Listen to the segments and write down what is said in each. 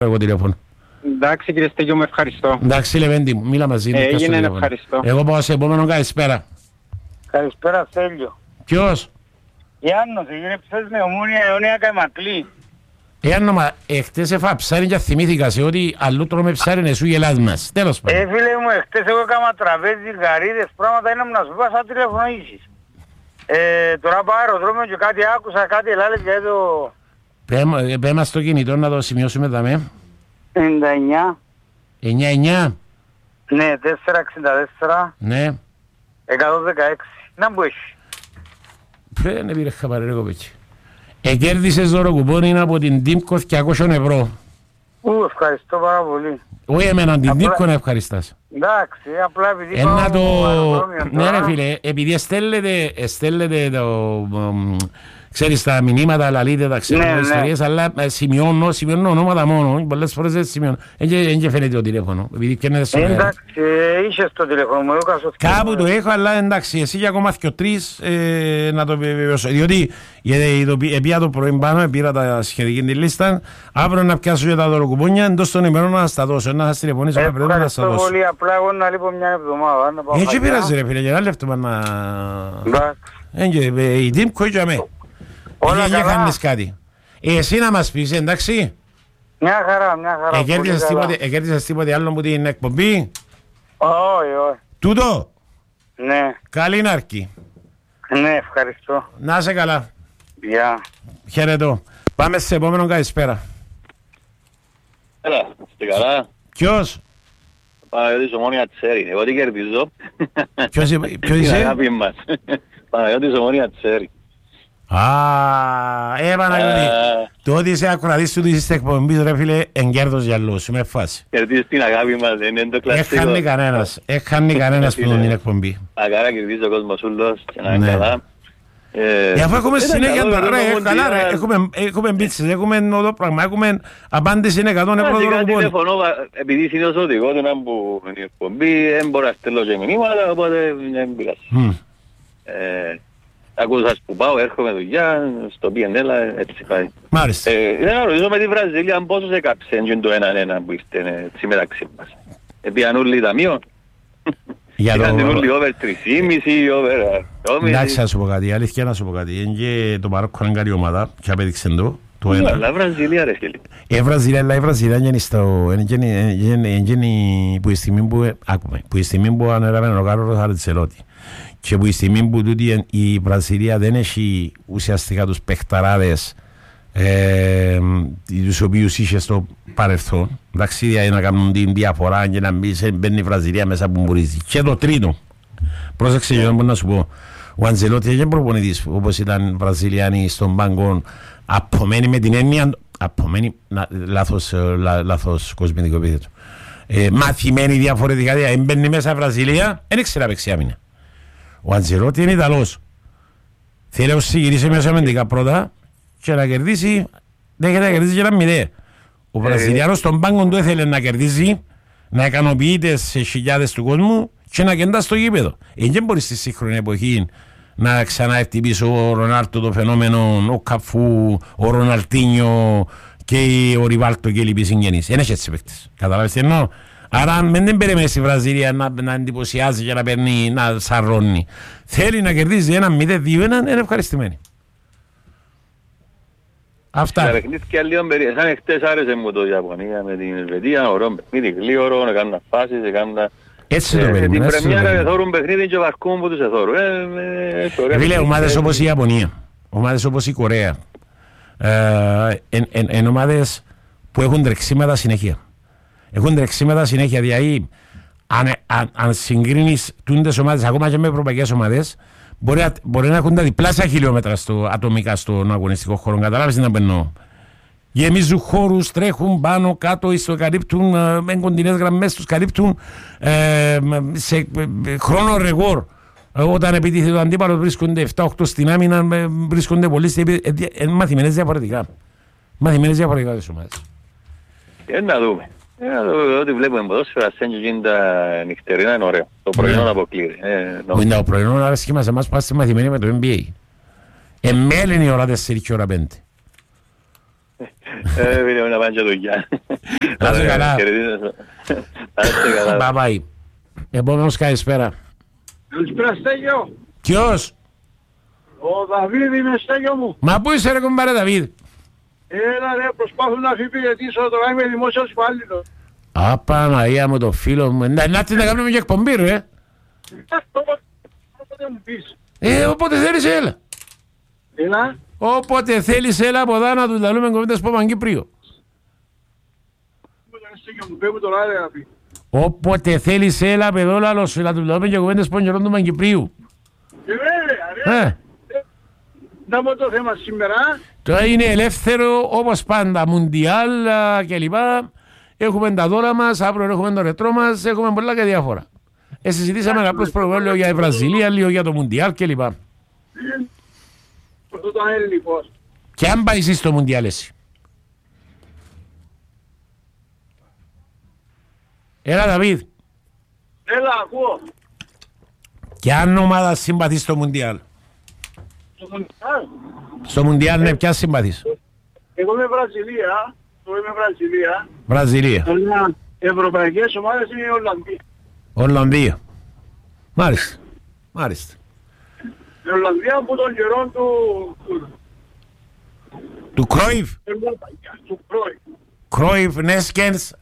εγώ τηλέφωνο. Εντάξει κύριε Στέγιο, με ευχαριστώ. Εντάξει Λεβέντη μου, μίλα μαζί. Έγινε, ευχαριστώ. Εγώ πάω σε επόμενο, καλησπέρα. Καλησπέρα Στέλιο. Ποιος? Γιάννος, έγινε ψες με Ομόνια Αιώνια Καϊμακλή. Γιάννο, εχτες έφα ψάρι και θυμήθηκα σε ότι αλλού τρώμε ψάρι εσού γελάς μας. Τέλος πάντων. Φίλε μου, εχτες εγώ έκανα τραπέζι, γαρίδες, πράγματα είναι να σου πω σαν τηλεφωνήσεις. Τώρα πάω αεροδρόμιο και κάτι άκουσα, κάτι ελάλες για το... Πέμα στο κινητό να το σημειώσουμε δαμέ. 99. 99. Ναι, 464. Ναι. 116. Να μου έχει. Δεν πήρε χαπάρε ρε κοπέτσι. Εκέρδισες δώρο κουπόνι από την Τίμκο 200 ευρώ. Ευχαριστώ πάρα πολύ. Όχι εμένα, την Τίμκο να ευχαριστάς. Εντάξει, απλά επειδή πάω αεροδρόμιο. Ναι ρε φίλε, επειδή στέλνετε το... Ξέρεις τα μηνύματα, λαλείτε τα ξέρετε ιστορίες, αλλά σημειώνω ονόματα μόνο, πολλές φορές δεν σημειώνω. Δεν φαίνεται το τηλέφωνο, επειδή πιένετε στο νερό. Εντάξει, είχες το τηλέφωνο μου, κάπου το έχω, αλλά εντάξει, εσύ για ακόμα 2-3 να το επιβεβαιώσω. Διότι επία το πρωί πάνω, πήρα τα σχετική τη λίστα, αύριο να πιάσω για τα δωροκουπόνια, εντός των ημερών να στα δώσω, να σας τηλεφωνήσω, πρέπει να σας τα δώσω. Ευχαριστώ πολύ, απλά εγώ να λείπω μια εβδομάδα. Έτσι πειράζει ρε φίλε, για ένα λεπτό να... Η Τίμκο είχε αμέ. Όλα καλά. Κάτι. Εσύ να μας πεις, εντάξει. Μια χαρά. Εκέρδισες τίποτε άλλο από την εκπομπή? Όχι. Τούτο? Ναι. Καλή νάρκη. Ναι, ευχαριστώ. Να είσαι καλά. Γεια. Χαιρετώ. Πάμε σε επόμενο, καλησπέρα. Έλα, είστε καλά. Ποιος? Παναγιώτης Ομόνια Τσέρι. Εγώ τι κερδίζω. Ποιος είσαι? Αγάπη μας. Παναγιώτης Ομόνια Τσέρι. Παναγιώτη, το ότι είσαι ακροατής του της εκπομπής ρε φίλε, εγκέρδος για λόγους, με φάση. Κερδίζεις την αγάπη μας, είναι το κλασικό. Έχανε κανένας που την εκπομπή. Αγάρα κερδίζει ο κόσμος ούλος και να είναι καλά. Αφού έχουμε συνέχεια τώρα, καλά ρε, έχουμε μπίτσες, έχουμε όλο πράγμα, έχουμε απάντηση 100 ευρώ δωροκουπόνι. Επειδή είναι ως οδηγό του να μπουν την εκπομπή, δεν μπορώ να στέλνω και μηνύματα, οπότε δεν πειράζει. Ακούσα που πάω, έρχομαι δουλειά, στο PNL, έτσι πάει. Μάλιστα. Να ρωτήσω με τη Βραζιλία πόσο σε κάψε το 1-1 που είστε έτσι μεταξύ μας. Επίαν ούλοι ταμείο. Είχαν την ούλοι over 3,5, over 2,5. Εντάξει, να σου πω κάτι, αλήθεια να σου πω κάτι. Είναι το Μαρόκο είναι καλή ομάδα και απέδειξε το. Αλλά Βραζιλία ρε φίλοι. Η Βραζιλία είναι που η στιγμή που ανέραμε ο Κάρολος Αντσελότη. Και που η στιγμή που τούτη η Βραζιλία δεν έχει ουσιαστικά τους παιχταράδες τους οποίους είχε στο παρελθόν, εντάξει, για να κάνουν την διαφορά και να μπαίνει η Βραζιλία μέσα που μπορεί. Και το τρίτο, πρόσεξε και να σου πω, ο Αντζελότη δεν προπονητής όπως ήταν Βραζιλιάνοι στον πάγκο, απομένει με την έννοια, απομένει, λάθος κοσμητικό επίθετο, μαθημένη διαφορετικά, μπαίνει μέσα η Βραζιλία, δεν ήξερα παίξει άμυνα. Ο Αντζελότη είναι Ιταλός. Θέλει να συγκυρίσει μέσα αμυντικά πρώτα και να κερδίσει, δεν να κερδίσει και ένα μηδέ. Ο Βραζιλιάνος στον πάγκο του ήθελε να κερδίσει, να ικανοποιείται σε χιλιάδες του κόσμου και να κεντά στο γήπεδο. Δεν μπορεί στη σύγχρονη εποχή να ξαναέρθει πίσω ο Ρονάλτο το φαινόμενο, ο Καφού, ο Ροναλτίνιο και ο Ριβάλτο και οι λοιποί συγγενείς. Δεν έχει έτσι παίκτες. Καταλάβεις τι εννοώ. Άρα δεν περιμένει στη Βραζιλία να εντυπωσιάζει και να παίρνει, να σαρώνει. Θέλει να κερδίζει 1-0-2-1, είναι ευχαριστημένη. Αυτά. Τα παιχνίδια λίγο περίεργα. Σαν εχθές άρεσε μου το Ιαπωνία με την Ελβετία, ωραίο παιχνίδι, γλίωρο, να κάνουν φάσεις, έκανα... Έτσι το περίμενα. Την πρεμιέρα εθώρουν παιχνίδι και ο Βαρκούν που τους εθώρουν. Φίλε, ομάδες όπως η Ιαπωνία, ομάδες όπως η Κορέα, είναι ομάδες που έχουν τρεξίματα συνέχεια. Έχουν τρεξίματα συνέχεια, δηλαδή αν συγκρίνεις τούντες ομάδες, ακόμα και με ευρωπαϊκές ομάδες, μπορεί να έχουν τα διπλάσια χιλιόμετρα ατομικά στον αγωνιστικό χώρο. Καταλάβεις τι να εννοώ. Γεμίζουν χώρους, τρέχουν πάνω, κάτω, καλύπτουν με κοντινές γραμμές, τους καλύπτουν σε χρόνο ρεγόρ. Όταν επιτίθεται ο αντίπαλος βρίσκονται 7-8 στην άμυνα, βρίσκονται πολλοί μαθημένες διαφορετικά. Μαθημένες διαφορετικά τις ομάδες. Να δούμε. Ό,τι βλέπουμε ποδόσφαιρα, σαν και τα νυχτερινά είναι ωραίο. Το πρωινό αποκλείεται. Το πρωινό αρέσκει μας εμάς πάστε μαθημένοι με το NBA. Εμέλη είναι η ώρα 4 και ώρα 5. Φίλε μου να πάνε και δουλειά. Να είσαι καλά. Να είσαι καλά. Μπαμπάι. Επόμενος καλησπέρα. Καλησπέρα Στέγιο. Ποιος? Ο Δαβίδ είναι Στέγιο μου. Μα πού είσαι ρε κομπάρε Δαβίδ? Έλα ρε, προσπάθω να αφιπηρετήσω, τώρα είμαι δημόσιος υπάλληλος. Α, Παναγία μου το φίλο μου. Να την να κάνουμε και εκπομπή ρε. Όποτε μου πεις. Όποτε θέλεις έλα. Έλα. Όποτε θέλεις έλα από εδώ να του λαλούμε κομμέντες από Παγκύπριο. Όποτε θέλεις έλα από εδώ να του λαλούμε και κομμέντες πονγερών του Παγκυπρίου. Βέβαια ρε. Να πω το θέμα σήμερα. Τώρα είναι ελεύθερο όπως πάντα, Μουντιάλ κλπ. Έχουμε τα δώρα μας, αύριο έχουμε το ρετρό μας, έχουμε πολλά και διάφορα. Συζητήσαμε απλώς προηγούμενο λίγο για η Βραζιλία, λίγο για το Μουντιάλ κλπ. Και αν πάει εσύ στο Μουντιάλ εσύ? Έλα Δαβίδ. Έλα, ακούω. Και αν ομάδα συμπαθείς στο Μουντιάλ? Στο Μουντιάλ. Στο Μουντιάλ ναι, ποια συμπαθείς? Εγώ είμαι Βραζιλία. Βραζιλία. Ευρωπαϊκές ομάδες είναι η Ολλανδία. Ολλανδία. Μάλιστα. Μάλιστα. Η Ολλανδία από τον καιρό του Κρόιφ. Του Κρόιφ. Κρόιφ, Νέσκενς,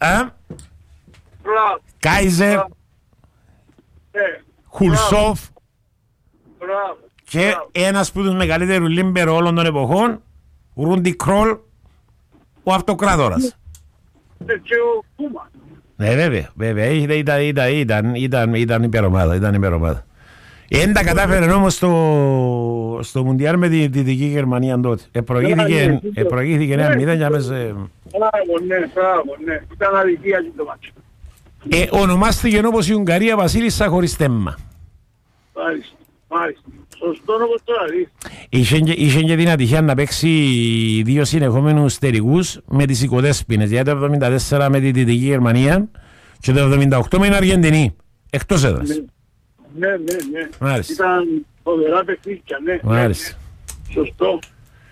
Κάιζερ, Χουλσόφ και ένας από τους μεγαλύτερους λίμπερο όλων των εποχών, Ρούντι Κρόλ, ο αυτοκράτορας. Και ο Κούμαν. Ναι βέβαια, ήταν υπερομάδα. Εν τα κατάφερε όμως στο Μουντιάλ με τη Δυτική Γερμανία τότε. Προηγήθηκε 1-0 για μέσα. Μπράβο, ναι. Ήταν αδικία και το μάτσο. Ονομάστηκε όπως η Ουγγαρία Βασίλισσα χωρίς τέμμα. Μάλιστα. Σωστό όπως τώρα δεις. Είχε και την ατυχία να παίξει δύο συνεχόμενους τερικούς με τις οικοδέσποινες. Για το 1974 με τη Δυτική Γερμανία και το 1978 με την Αργεντινή. Εκτός έδρας. Ναι. Μάλιστα. Ήταν φοβερά παιχνίδια, ναι. Μάλιστα. Σωστό.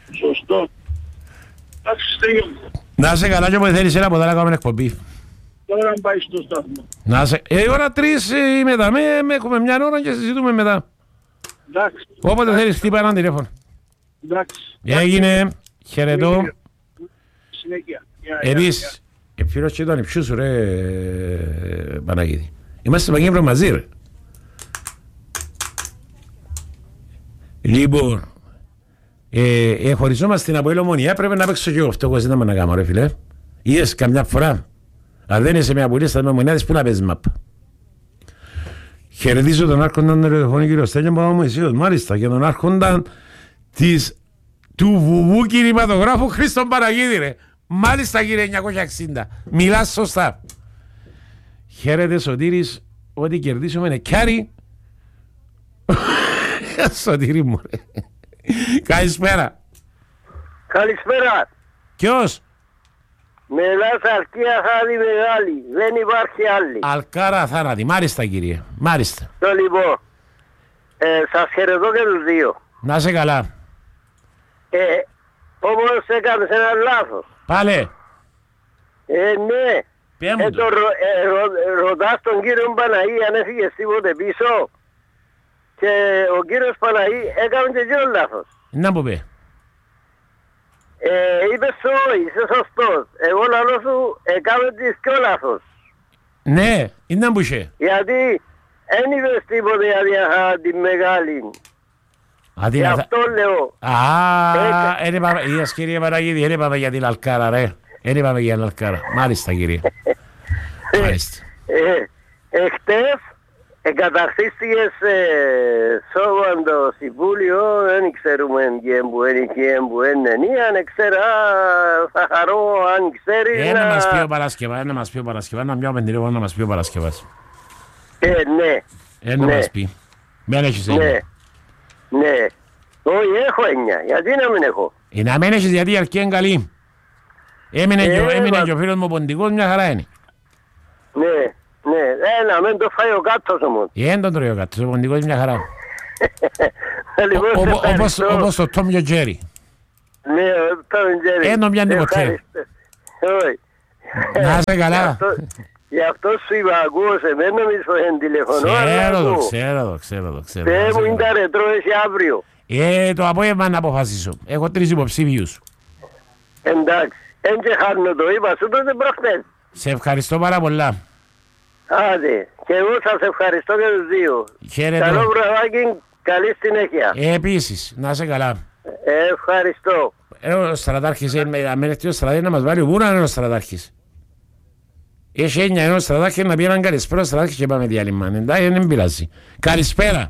Εντάξει, Στέγιο. Να είσαι καλά και όποτε θέλεις έλα από εδώ να κάνουμε εκπομπή. Τώρα αν πάει στο σταθμό. Να είσαι. Ώρα 3 μετά. Έχουμε μια ώρα και συζητούμε μετά. Εντάξει. Όποτε θέλεις χτύπα έναν τηλέφωνο. Εντάξει. Έγινε. Χαιρετώ. Συνέχεια. Επίσης, φίλος και ήταν υψιού σου ρε Παναγίδη. Είμαστε στο Παγκύπριο μαζί ρε. Λοιπόν, χωριζόμαστε στην Αποέλ Ομονία. Πρέπει να παίξω και εγώ αυτό που ζητάμε να κάνω ρε φίλε. Είδες καμιά φορά. Αν δεν είσαι με απολύσεις στα Ομονιάδες που να παίζεις μαπ. Χαιρετίζω τον άρχοντα ραδιοφωνικού κύριο Στέλιο Παπαμωυσίος, μάλιστα, και τον άρχοντα του βουβού κινηματογράφου Χρήστον Παναγίδη ρε. Μάλιστα κύριε 960. Μιλάς σωστά. Χαίρετε Σωτήρης, ότι κερδίσουμε είναι κιάρι. Σωτήρη μου ρε. Καλησπέρα. Καλησπέρα. Ποιος? Μελάς Αλκία Θάνη Μεγάλη. Δεν υπάρχει άλλη. Αλκάρα Θάνατη. Μάλιστα κύριε. Μάλιστα. Το λοιπόν. Σας χαιρετώ και τους δύο. Να είσαι καλά. Όμως έκανες ένα λάθος. Πάλε. Ναι. Ρωτάς τον κύριο Παναγή αν έφυγες τίποτε πίσω. Και ο κύριος Παναγή έκανε και δύο λάθος. Να μου πει. Είπες όχι, είσαι σωστός. Εγώ λαλό σου έκαμε τις πιο λάθος. Ναι, είναι που είχε. Γιατί δεν είπες τίποτε για τη μεγάλη. Γι' αυτό λέω. Είδες κύριε Παναγίδη, δεν είπαμε για την Αλκάρα ρε. Δεν είπαμε για την Αλκάρα. Μάλιστα κύριε. Μάλιστα. Εχθές εγκαταστήστηκες σώμα το Συμβούλιο, δεν ξέρουμε που είναι, αν ξέρα θα χαρώ, αν ξέρεις να μας πει ο Παρασκευά, να πιάμε τηλέφωνο να μας πει ο Παρασκευάς. Ναι. Να μας πει. Μην έχεις έννοια. Ναι. Όχι, έχω έννοια. Γιατί να μην έχω? Να μην έχεις γιατί η αρκή είναι καλή. Έμεινε και ο φίλος μου ποντικός, μια χαρά είναι. Ναι. Να μην το φάει ο κάτος όμως. Δεν τον τρώει ο κάτος, ο ποντικός μια χαρά. Λοιπόν, όπως το Τόμιο Τζέρι. Ναι, τον Τζέρι. Ένο πιάνει ποτέ. Να είσαι καλά. Γι' αυτό σου είπα, ακούω σε μένα μισό τηλεφωνώ. Ξέρω. Πες μου είναι τα ρετρό εσύ αύριο. Το απόγευμα να αποφασίσω. Έχω 3 υποψήφιους. Εντάξει, εν και χάρνω το είπα σου τότε προχτές. Σε ευχαριστώ πάρα πολλά. Άντε, και εγώ σας ευχαριστώ και τους δύο. Χαίρετε. Καλό βραδάκι, καλή συνέχεια. Επίσης, να είσαι καλά. Ευχαριστώ. Ο στρατάρχης, αν έρθει ο στρατάρχης να μας βάλει, πού να είναι ο στρατάρχης. Έχει 9 ενός στρατάρχης να πει έναν καλησπέρα ο στρατάρχης και πάμε διάλειμμα. Εντάξει, δεν πειράζει. Καλησπέρα.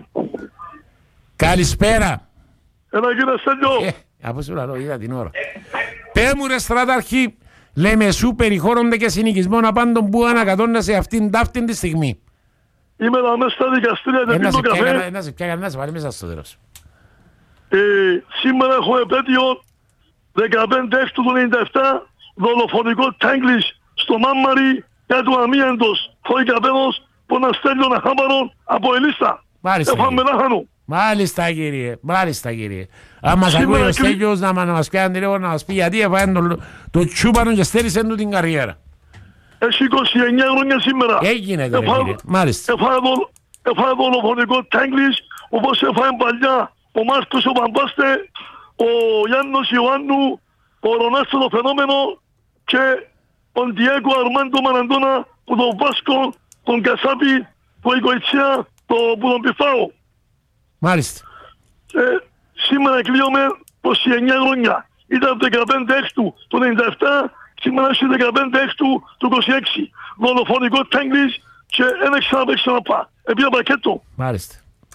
Καλησπέρα. Έλα κύριε Στέλιο. Από σου λαλώ, είδα την ώρα. Πες μου ρε στρατάρχη, λέμε σου περιχώρονται και συνοικισμόν απάντων που ανακατώνεσαι αυτήν ταύτην τη στιγμή. Είμαι εδώ μέσα στα δικαστήρια και πίνω καφέ. Να σε βάλει μέσα στο τέλος. Σήμερα έχω επέτειο 15 του 97 δολοφονικό τάγκλις στο Μάμμαρι για του αμίαντος φοικαπένος που να στέλνει ένα χάμπαρο από ελίστα. Μάλιστα κύριε. Αν μας ακούει ο Στέλιος να μας πιάνει τηλέφωνο να μας πει γιατί έφαγε το τσούπανο και στέρισε του την καριέρα. Έχει 29 χρόνια σήμερα. Έγινε κύριε. Μάλιστα. Έφαγε δολοφονικό τάγκλις όπως έφαγε παλιά ο Μάρκος ο Παμπάστε, ο Γιάννος Ιωάννου, ο Ρονάστο το Φαινόμενο και ο Ντιέγκο Αρμάντο Μαραντώνα που τον Βάσκο, τον Κασάπη, τον Οικοητσιά, που τον Πιφάω. Μάλιστα. Σήμερα κλείωμε 29 χρόνια. Ήταν 15 Έκτου του 97, σήμερα είναι 15 Έκτου του 26. Δολοφονικό τάγκλις και ένα ξαναπαίξει να πά. Επία πακέτο. Μάλιστα.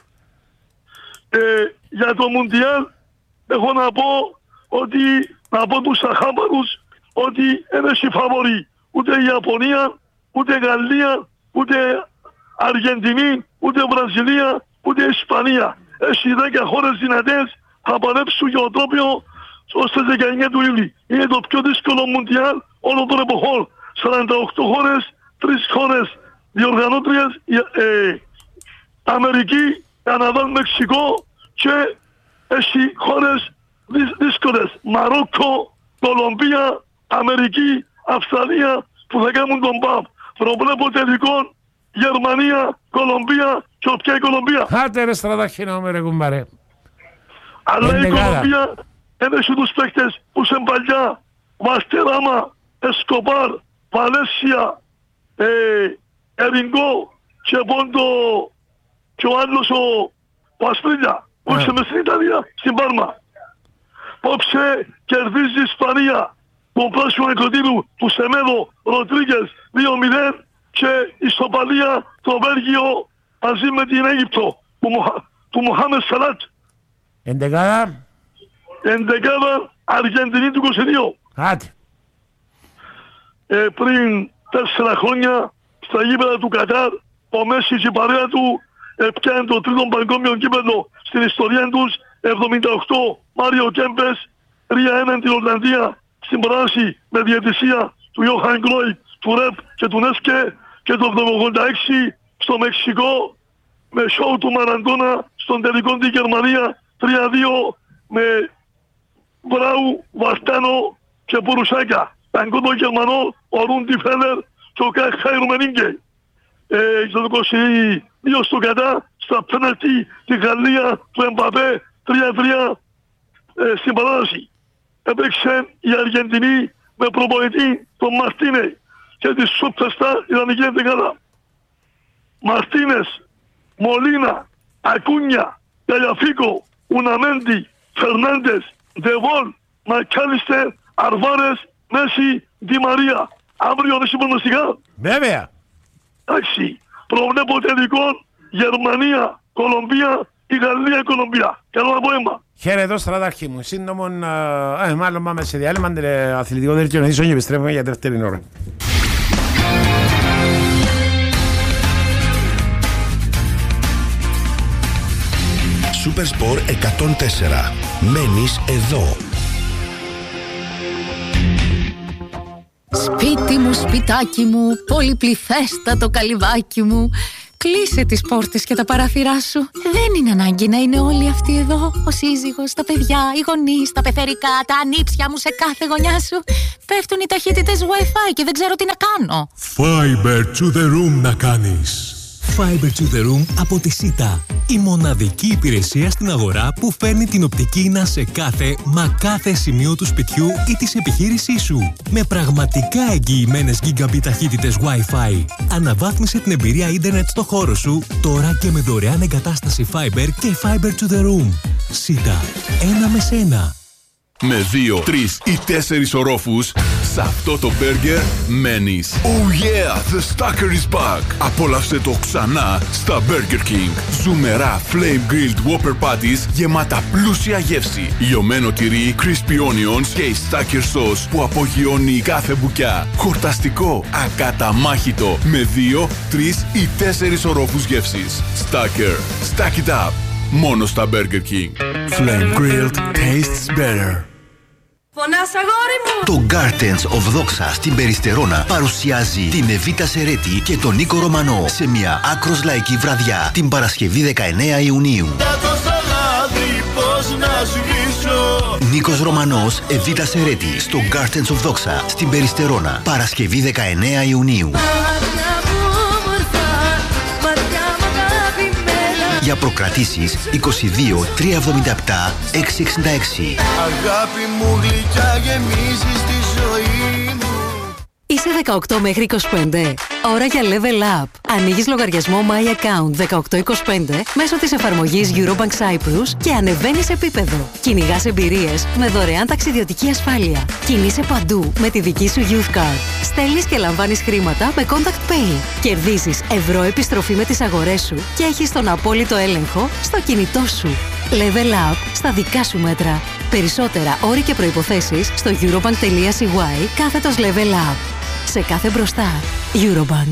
Για το Μουντιάλ έχω να πω ότι να πω τους αχάμπαρους ότι δεν έχει φαβορί ούτε η Ιαπωνία, ούτε η Γαλλία, ούτε Αργεντινή, ούτε Βραζιλία, ούτε η Ισπανία. Έχει 10 χώρες δυνατές θα παλέψουν για το τρόπιο ως τις 19 του Ιούλη. Είναι το πιο δύσκολο Μουντιάλ όλων των εποχών. 48 χώρες, 3 χώρες διοργανώτριες, Αμερική, Καναδά, Μεξικό και έχει χώρες δύσκολες. Μαρόκο, Κολομπία, Αμερική, Αυστραλία που θα κάνουν τον ΠΑΠ. Προβλέπω τελικών Γερμανία, Κολομπία και όποια η Κολομπία. Άτε ρε στρατάρχη με ρε κουμπάρε. Αλλά η Κολομπία έχει τους παίκτες που σε παλιά Βαστεράμα, Εσκοπάρ, Βαλέσια, Ερινγκό και Πόντο και ο άλλος ο Ασπρίλια που είσαι μες στην Ιταλία, στην Πάρμα. Πόψε κερδίζει η Ισπανία τον πράσινο εκροτήρου του Σεμέδο Ροντρίγκες 2-0 και η ισοπαλία το Βέλγιο μαζί με την Αίγυπτο του Μοχάμες Σαλάτ. Εντεκάδα Αργεντινή του 22. Άτε. Πριν 4 χρόνια στα γήπεδα του Κατάρ ο Μέση και η παρέα του πιάνε το τρίτο παγκόσμιο κύπελλο στην ιστορία τους 78 Μάριο Κέμπες 3-1 την Ολλανδία στην πράση με διαιτησία του Ιόχαν Κλόιτ, του Ρεπ και του Νέσκε και το 86 στο Μεξικό με σοου του Μαραντώνα στον τελικό τη Γερμανία 3-2 με Βράου, Βαστάνο και Πουρουσάκα. Ταγκό το Γερμανό, ο Ρούντι Φέλερ και ο Καχάι Ρουμενίγκε. Στο 22 στο Κατά, στα πέναλτι τη Γαλλία του Εμπαπέ 3-3 στην παράδοση. Έπαιξε η Αργεντινή με προπονητή τον Μαρτίνε και τη Σούπτεστα ιδανική εντεκάδα. Μαρτίνες, Μολίνα, Ακούνια, Τελιαφίκο, Ουναμέντι, Φερνάντες, Ντεβόλ, Μακάλιστερ, Αρβάρες, Μέση, Ντι Μαρία. Αύριο δεν συμπρογνωστικά. Βέβαια. Εντάξει. Προβλέπω τελικών Γερμανία, Κολομπία, η Γαλλία, Κολομπία. Καλό απόγευμα. Χαίρετο στρατάρχη μου. Σύντομο, μάλλον πάμε σε διάλειμμα αθλητικό δελτίο ειδήσεων και επιστρέφουμε για δεύτερη ώρα. Super Sport 104. Μένεις εδώ. Σπίτι μου, σπιτάκι μου, πολυπληθέστατο καλυβάκι μου. Κλείσε τις πόρτες και τα παράθυρά σου. Δεν είναι ανάγκη να είναι όλοι αυτοί εδώ. Ο σύζυγος, τα παιδιά, οι γονείς, τα πεθερικά, τα ανήψια μου σε κάθε γωνιά σου. Πέφτουν οι ταχύτητες Wi-Fi και δεν ξέρω τι να κάνω. Fiber to the room να κάνεις. Fiber to the room από τη Sita. Η μοναδική υπηρεσία στην αγορά που φέρνει την οπτική ίνα σε κάθε σημείο του σπιτιού ή της επιχείρησής σου. Με πραγματικά εγγυημένες gigabit ταχύτητες Wi-Fi. Αναβάθμισε την εμπειρία ίντερνετ στο χώρο σου τώρα και με δωρεάν εγκατάσταση Fiber και Fiber to the room. Sita. Ένα με σένα. Με 2, 3 ή 4 ορόφους, σε αυτό το μπέργκερ μένεις. Oh yeah, the Stacker is back. Απόλαυσε το ξανά στα Burger King. Ζουμερά flame grilled Whopper patties γεμάτα πλούσια γεύση. Λιωμένο τυρί, crispy onions και η Stacker sauce που απογειώνει κάθε μπουκιά. Χορταστικό, ακαταμάχητο, με 2, 3 ή 4 ορόφους γεύσης. Stacker, stack it up. Μόνο στα Burger King. Flame grilled tastes better. Φωνάς αγόρι μου! Το Gardens of Doxa στην Περιστερώνα παρουσιάζει την Εβίτα Σερέτη και τον Νίκο Ρωμανό σε μια άκρος λαϊκή βραδιά την Παρασκευή 19 Ιουνίου. Νίκος Ρωμανός, Εβίτα Σερέτη στο Gardens of Doxa στην Περιστερώνα Παρασκευή 19 Ιουνίου. Για προκρατήσεις 22 377 666. Αγάπη μου γλυκιά γεμίζεις τη ζωή μου. Είσαι 18 μέχρι 25. Ώρα για Level Up. Ανοίγεις λογαριασμό My Account 1825 μέσω της εφαρμογής Eurobank Cyprus και ανεβαίνεις επίπεδο. Κυνηγάς εμπειρίες με δωρεάν ταξιδιωτική ασφάλεια. Κινείσαι παντού με τη δική σου Youth Card. Στέλνεις και λαμβάνεις χρήματα με Contact Pay. Κερδίζεις ευρώ επιστροφή με τις αγορές σου και έχεις τον απόλυτο έλεγχο στο κινητό σου. Level Up στα δικά σου μέτρα. Περισσότερα όροι και προϋποθέσεις στο eurobank.cy/level up. Σε κάθε μπροστά. Eurobank.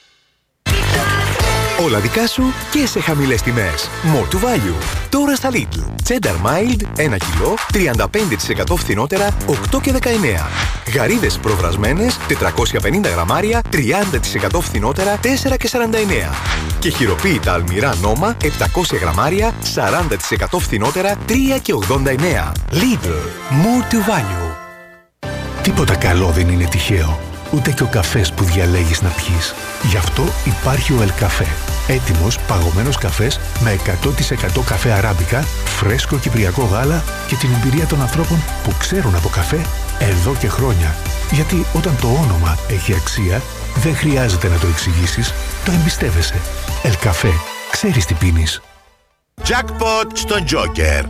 Όλα δικά σου και σε χαμηλές τιμές. More to value. Τώρα στα Lidl. Cheddar Mild 1 κιλό, 35% φθηνότερα, 8 και 19. Γαρίδες προβρασμένες, 450 γραμμάρια, 30% φθηνότερα, 4 και 49. Και χειροποίητα αλμυρά νόμα, 700 γραμμάρια, 40% φθηνότερα, 3 και 89. Lidl. More to value. Τίποτα καλό δεν είναι τυχαίο. Ούτε και ο καφές που διαλέγεις να πιείς. Γι' αυτό υπάρχει ο Ελκαφέ. Έτοιμος παγωμένος καφές με 100% καφέ αράμπικα, φρέσκο κυπριακό γάλα και την εμπειρία των ανθρώπων που ξέρουν από καφέ εδώ και χρόνια. Γιατί όταν το όνομα έχει αξία, δεν χρειάζεται να το εξηγήσεις, το εμπιστεύεσαι. Ελκαφέ. Ξέρεις τι πίνεις. Jackpot στον Joker.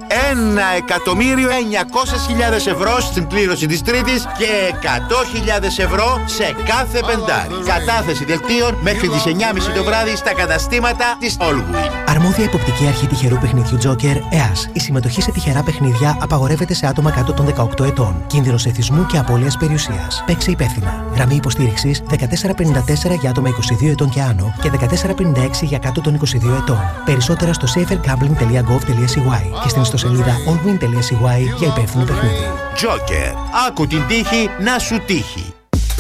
1.900.000 ευρώ στην πλήρωση της Τρίτης και 100.000 ευρώ σε κάθε πεντάρι. Κατάθεση δελτίων μέχρι τις 9.30 το βράδυ στα καταστήματα της Allwyn. Αρμόδια υποπτική αρχή τυχερού παιχνιδιού Joker, ΕΑΣ. Η συμμετοχή σε τυχερά παιχνίδια απαγορεύεται σε άτομα κάτω των 18 ετών. Κίνδυνος εθισμού και απώλειας περιουσίας. Παίξε υπεύθυνα. Γραμμή υποστήριξης 1454 για άτομα 22 ετών και άνω και 1456 για κάτω των 22 ετών. Περισσότερα στο safergambling.gov.cy και στην ιστοσελίδα allwyn.cy για υπεύθυνο παιχνίδι. Joker. Άκου την τύχη να σου τύχει.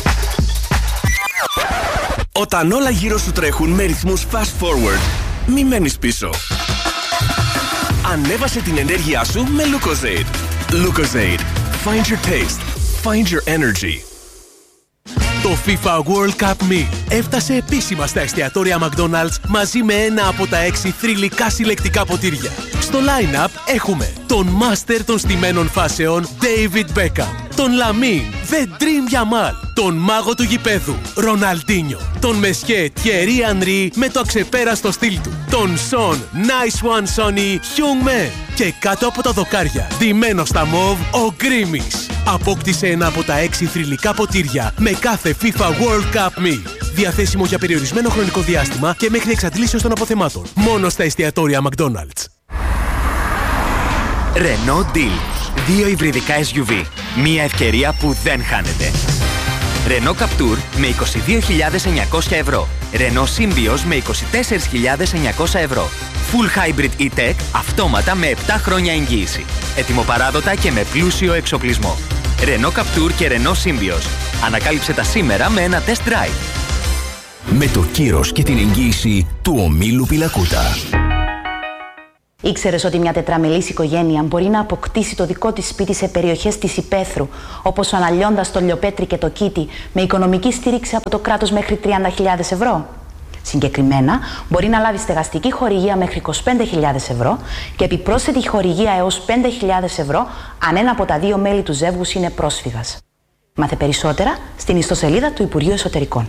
Όταν όλα γύρω σου τρέχουν με ρυθμούς fast forward, μη μένεις πίσω. Ανέβασε την ενέργειά σου με Lucozade. Lucozade. Find your taste. Find your energy. Το FIFA World Cup Meal έφτασε επίσημα στα εστιατόρια McDonald's μαζί με ένα από τα 6 θρυλικά συλλεκτικά ποτήρια. Στο line-up έχουμε τον Master των στημένων φάσεων David Beckham, τον Lamine The Dream Yamal, τον μάγο του γηπέδου Ροναλντίνιο, τον Μεσχέ Thierry Henry με το αξεπέραστο στυλ του, τον Son Nice One Sonny Heung-min και κάτω από τα δοκάρια, ντυμένο στα μοβ, ο Γκρίμις. Απόκτησε ένα από τα 6 θρυλικά ποτήρια με κάθε FIFA World Cup Meal. Διαθέσιμο για περιορισμένο χρονικό διάστημα και μέχρι εξαντλήσεως των αποθεμάτων. Μόνο στα εστιατόρια McDonald's. Renault Deal. 2 υβριδικά SUV. Μία ευκαιρία που δεν χάνεται. Renault Captur με 22.900 ευρώ. Renault Symbioz με 24.900 ευρώ. Full Hybrid E-Tech αυτόματα με 7 χρόνια εγγύηση. Ετοιμοπαράδοτα και με πλούσιο εξοπλισμό. Renault Captur και Renault Symbioz. Ανακάλυψε τα σήμερα με ένα test drive. Με το κύρος και την εγγύηση του ομίλου Πιλακούτα. Ήξερες ότι μια τετραμελής οικογένεια μπορεί να αποκτήσει το δικό της σπίτι σε περιοχές της υπαίθρου, όπως ο Αναλιώντας, το Λιοπέτρι και το Κίτι, με οικονομική στήριξη από το κράτος μέχρι 30.000 ευρώ. Συγκεκριμένα, μπορεί να λάβει στεγαστική χορηγία μέχρι 25.000 ευρώ και επιπρόσθετη χορηγία έως 5.000 ευρώ αν ένα από τα δύο μέλη του ζεύγους είναι πρόσφυγας. Μάθε περισσότερα στην ιστοσελίδα του Υπουργείου Εσωτερικών.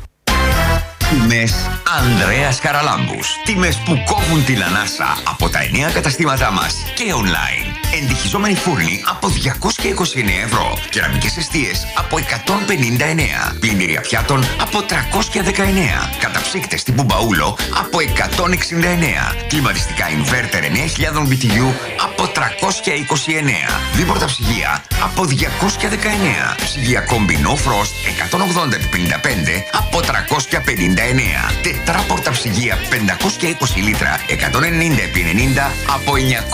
Τιμές Ανδρέας Χαραλάμπους. Τιμές που κόβουν την ανάσα από τα 9 καταστήματά μας και online. Εντυχιζόμενοι φούρνοι από 229 ευρώ. Κεραμικές εστίες από 159. Πλυντήρια πιάτων από 319. Καταψύκτες τύπου μπαούλο από 169. Κλιματιστικά inverter 9.000 BTU από 329. Δίποτα ψυγεία από 219. Ψυγεία Combi No Frost 180x55 από 359. Τετράπορτα ψυγεία 520 λίτρα 190x90 από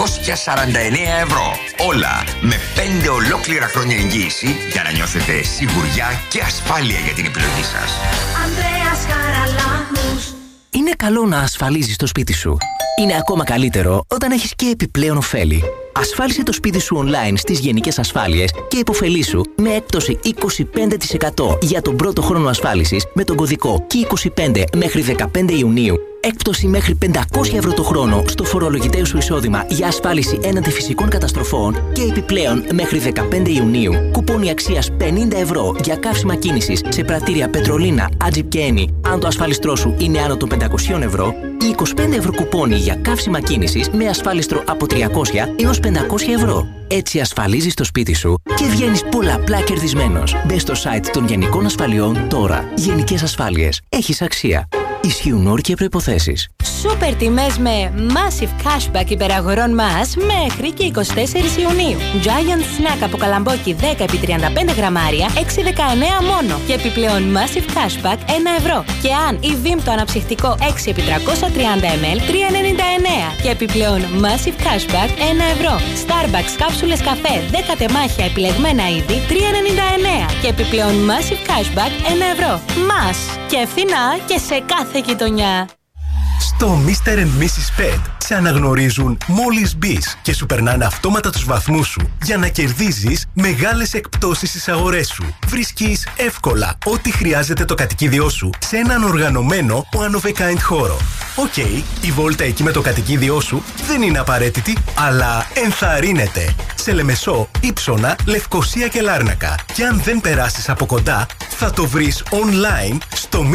949 ευρώ. Όλα με 5 ολόκληρα χρόνια εγγύηση για να νιώθετε σιγουριά και ασφάλεια για την επιλογή σας. Ανδρέας Χαραλάμπους. Είναι καλό να ασφαλίζεις το σπίτι σου. Είναι ακόμα καλύτερο όταν έχεις και επιπλέον ωφέλη. Ασφάλισε το σπίτι σου online στις Γενικές Ασφάλειες και υποφελήσου με έκπτωση 25% για τον πρώτο χρόνο ασφάλισης με τον κωδικό K25 μέχρι 15 Ιουνίου. Έκπτωση μέχρι 500 ευρώ το χρόνο στο φορολογητέο σου εισόδημα για ασφάλιση έναντι φυσικών καταστροφών και επιπλέον μέχρι 15 Ιουνίου. Κουπόνι αξίας 50 ευρώ για καύσιμα κίνησης σε πρατήρια Πετρολίνα, Άτζιπ και Ένι αν το ασφάλιστρό σου είναι άνω των 500 ευρώ ή 25 ευρώ κουπόνι για καύσιμα κίνησης με ασφάλιστρο από 300 έως 500 ευρώ. Έτσι ασφαλίζεις το σπίτι σου και βγαίνεις πολλαπλά κερδισμένος. Μπες στο site των Γενικών Ασφαλιών τώρα. Γενικές Ασφάλειες. Έχεις αξία. Ισχύουν όροι και προϋποθέσεις. Σούπερ τιμές με Massive Cashback υπεραγορών μας μέχρι και 24 Ιουνίου. Giant Snack από καλαμπόκι 10x35 γραμμάρια 6,19 μόνο. Και επιπλέον Massive Cashback 1 ευρώ. Και αν η Vim το αναψυκτικό 6x330 ml 3,99. Και επιπλέον Massive Cashback 1 ευρώ. Starbucks κάψουλες καφέ 10 τεμάχια επιλεγμένα είδη 3,99. Και επιπλέον Massive Cashback 1 ευρώ. Μας και φθηνά και σε κάθε γειτονιά. Στο Mr. and Mrs. Pet σε αναγνωρίζουν μόλις μπεις και σου περνάνε αυτόματα τους βαθμούς σου για να κερδίζεις μεγάλες εκπτώσεις στις αγορές σου. Βρίσκεις εύκολα ό,τι χρειάζεται το κατοικίδιό σου σε έναν οργανωμένο one of a kind χώρο. Οκ, η βόλτα εκεί με το κατοικίδιό σου δεν είναι απαραίτητη, αλλά ενθαρρύνεται. Σε Λεμεσό, Ύψωνα, Λευκοσία και Λάρνακα. Και αν δεν περάσεις από κοντά, θα το βρεις online στο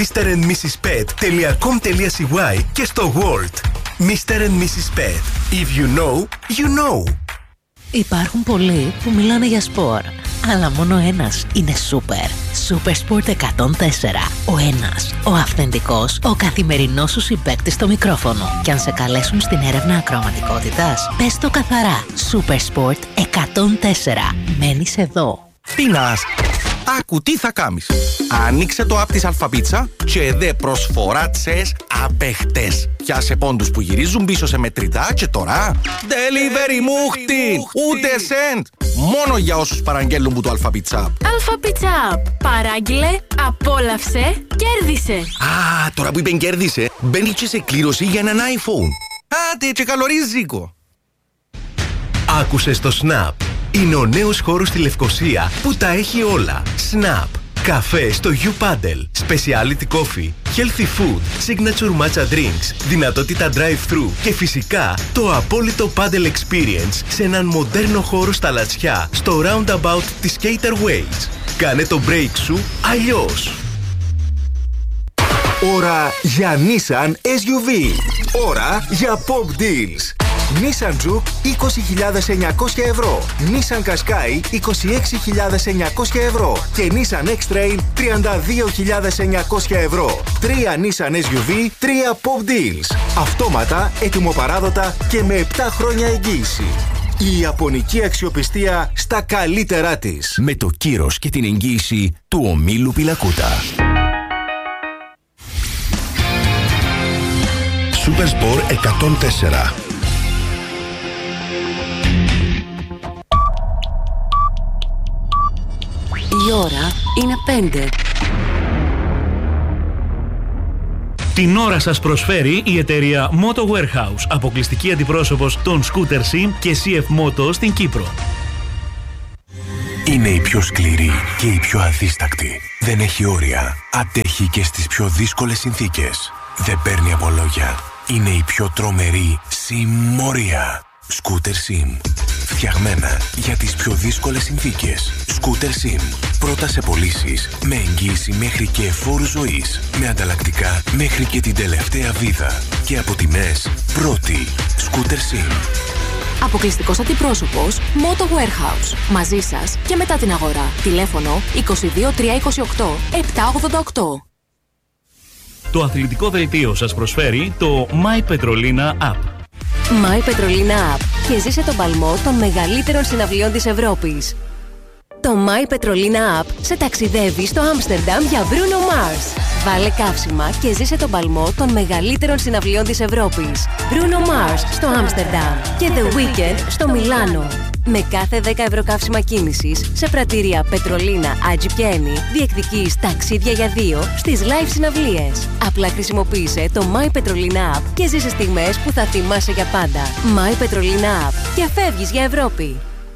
mrandmrspet.com.cy και στο World. Mr. and Mrs. Pet. If you know, you know. Υπάρχουν πολλοί που μιλάνε για σπορ, αλλά μόνο ένας είναι σούπερ. Super Sport 104. Ο ένας, ο αυθεντικός, ο καθημερινός σου συμπαίκτης στο μικρόφωνο. Και αν σε καλέσουν στην έρευνα ακροαματικότητας, πες το καθαρά. Super Sport 104. Μένεις εδώ. Πίνας! Άκου τι θα κάνεις. Άνοιξε το app της Αλφαπίτσα και δε προσφορά τσες απεχτές. Πιάσε πόντους που γυρίζουν πίσω σε μετρητά και τώρα delivery μούχτη! Ούτε σεντ! Μόνο για όσους παραγγέλνουν που το Αλφαπίτσα. Αλφαπίτσα! Παράγγειλε, απόλαυσε, κέρδισε! Α, τώρα που είπεν κέρδισε, μπαίνει και σε κλήρωση για έναν iPhone. Άντε και καλό ρίζικο! Άκουσες το Snap. Είναι ο νέος χώρος στη Λευκοσία που τα έχει όλα. Snap. Καφέ στο U-Paddle. Speciality Coffee. Healthy Food. Signature Matcha Drinks. Δυνατότητα drive-thru. Και φυσικά το απόλυτο Paddle Experience σε έναν μοντέρνο χώρο στα Λατσιά στο roundabout της Skater Ways. Κάνε το break σου αλλιώς. Ώρα για Nissan SUV. Ώρα για Pop Deals. Nissan Juke 20.900 ευρώ. Nissan Qashqai 26.900 ευρώ. Και Nissan X-Trail 32.900 ευρώ. 3 Nissan SUV, 3 Pop Deals. Αυτόματα, ετοιμοπαράδοτα και με 7 χρόνια εγγύηση. Η ιαπωνική αξιοπιστία στα καλύτερά της. Με το κύρος και την εγγύηση του ομίλου Πιλακούτα. Supersport 104. Η ώρα είναι 5. Την ώρα σας προσφέρει η εταιρεία Moto Warehouse, αποκλειστική αντιπρόσωπος των Scooter Sim και CF Moto στην Κύπρο. Είναι η πιο σκληρή και η πιο αδίστακτη. Δεν έχει όρια. Αντέχει και στις πιο δύσκολες συνθήκες. Δεν παίρνει από λόγια. Είναι η πιο τρομερή συμμορία. Scooter Sim. Φτιαγμένα για τις πιο δύσκολες συνθήκες. Scooter Sim. Πρώτα σε πωλήσεις, με εγγύηση μέχρι και εφόρου ζωής. Με ανταλλακτικά μέχρι και την τελευταία βίδα. Και από τιμές πρώτη. Scooter Sim. Αποκλειστικός αντιπρόσωπος Moto Warehouse. Μαζί σας και μετά την αγορά. Τηλέφωνο 22 328 788. Το αθλητικό δελτίο σας προσφέρει το My Petrolina App. My Petrolina App και ζήσε τον παλμό των μεγαλύτερων συναυλιών της Ευρώπης. Το My Petrolina App σε ταξιδεύει στο Άμστερνταμ για Bruno Mars. Βάλε καύσιμα και ζήσε τον παλμό των μεγαλύτερων συναυλιών της Ευρώπης. Bruno Mars στο Άμστερνταμ και The Weeknd στο Μιλάνο. Με κάθε 10 ευρώ καύσιμα κίνησης σε πρατήρια Πετρολίνα, Ατζιπιένι, διεκδικείς ταξίδια για 2 στις live συναυλίες. Απλά χρησιμοποίησε το My Petrolina App και ζήσε στιγμές που θα θυμάσαι για πάντα. My Petrolina App και φεύγεις για Ευρώπη.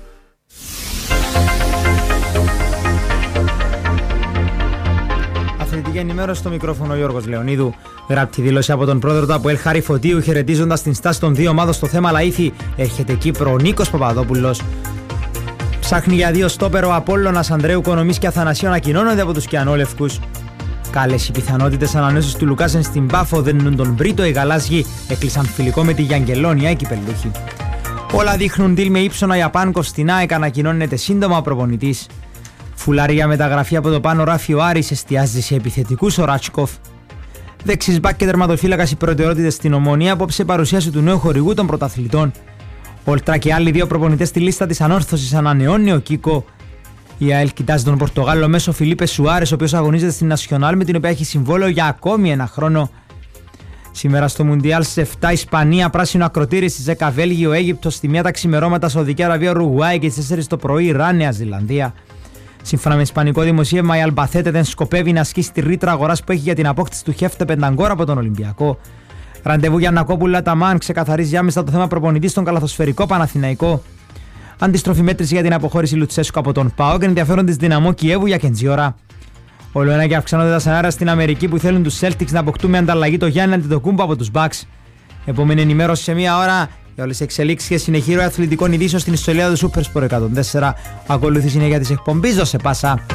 Αθλητική ενημέρωση στο μικρόφωνο Γιώργος Λεωνίδου. Γραπτή δήλωση από τον πρόεδρο του ΑΠΟΕΛ Χάρη Φωτίου, χαιρετίζοντας την στάση των δύο ομάδων στο θέμα Λαΐθη. Έρχεται Κύπρο ο Νίκος Παπαδόπουλος. Ψάχνει για 2 στόπερ ο Απόλλωνας, Ανδρέου Κονομής και Αθανασίου ανακοινώνονται από τους Κιανόλευκους. Καλές οι πιθανότητες ανανέωσης του Λουκάσεν στην Πάφο, δένουν τον Μπρίτο, οι Γαλάζιοι έκλεισαν φιλικό με τη Γιαγγελόνια, οι Κυπελούχοι. Όλα δείχνουν deal με ύψονα Ιαπάνκο στην ΑΕΚ, ανακοινώνεται σύντομα ο προπονητής. Φουλάρια μεταγραφή από το πάνω ράφι ο Άρης, εστιάζει σε επιθετικούς ο Ράτσικοφ. Δεξής μπακ και τερματοφύλακας οι προτεραιότητες στην Ομονία, απόψε παρουσίαση του νέου χορηγού των πρωταθλητών. Όλτρα και άλλοι 2 προπονητές στη λίστα της ανόρθωσης, ανανεώνει ο Κίκο. Η ΑΕΛ κοιτάζει τον Πορτογάλο μέσο Φιλίπε Σουάρες, ο οποίος αγωνίζεται στην Νασιονάλ με την οποία έχει συμβόλαιο για ακόμη 1 χρόνο. Σήμερα στο Μουντιάλ στις 7 Ισπανία, πράσινο ακροτήρι, στις 10 Βέλγιο, Αίγυπτος, στη 1 τα ξημερώματα Σαουδική Αραβία, Ουρουγουάη και στις 4 το πρωί Ιράν, Νέα Ζηλανδία. Σύμφωνα με ισπανικό δημοσίευμα, η Αλμπαθέτε δεν σκοπεύει να ασκήσει τη ρήτρα αγοράς που έχει για την απόκτηση του Χέφτε Πενταγκόρ από τον Ολυμπιακό. Ραντεβού για Νακόπουλα Ταμάν, ξεκαθαρίζει άμεσα το θέμα προπονητή στον καλαθοσφαιρικό Παναθηναϊκό. Αντιστροφή μέτρηση για την αποχώρηση Λουτσέσκου από τον ΠΑΟΚ και ενδιαφέρον της Δυναμό Κιέβου για Κεντζιόρα. Όλο ένα και αυξάνονται τα σενάρια στην Αμερική που θέλουν τους Celtics να αποκτούν με ανταλλαγή το Γιάννη Αντιτοκούμπο από τους Bucks. Επόμενη ενημέρωση σε 1 ώρα για όλες τις εξελίξεις και συνεχή ροή αθλητικών ειδήσεων στην ιστορία του Super Sport 104. Ακολουθεί συνέχεια της εκπομπής, δώσε πάσα.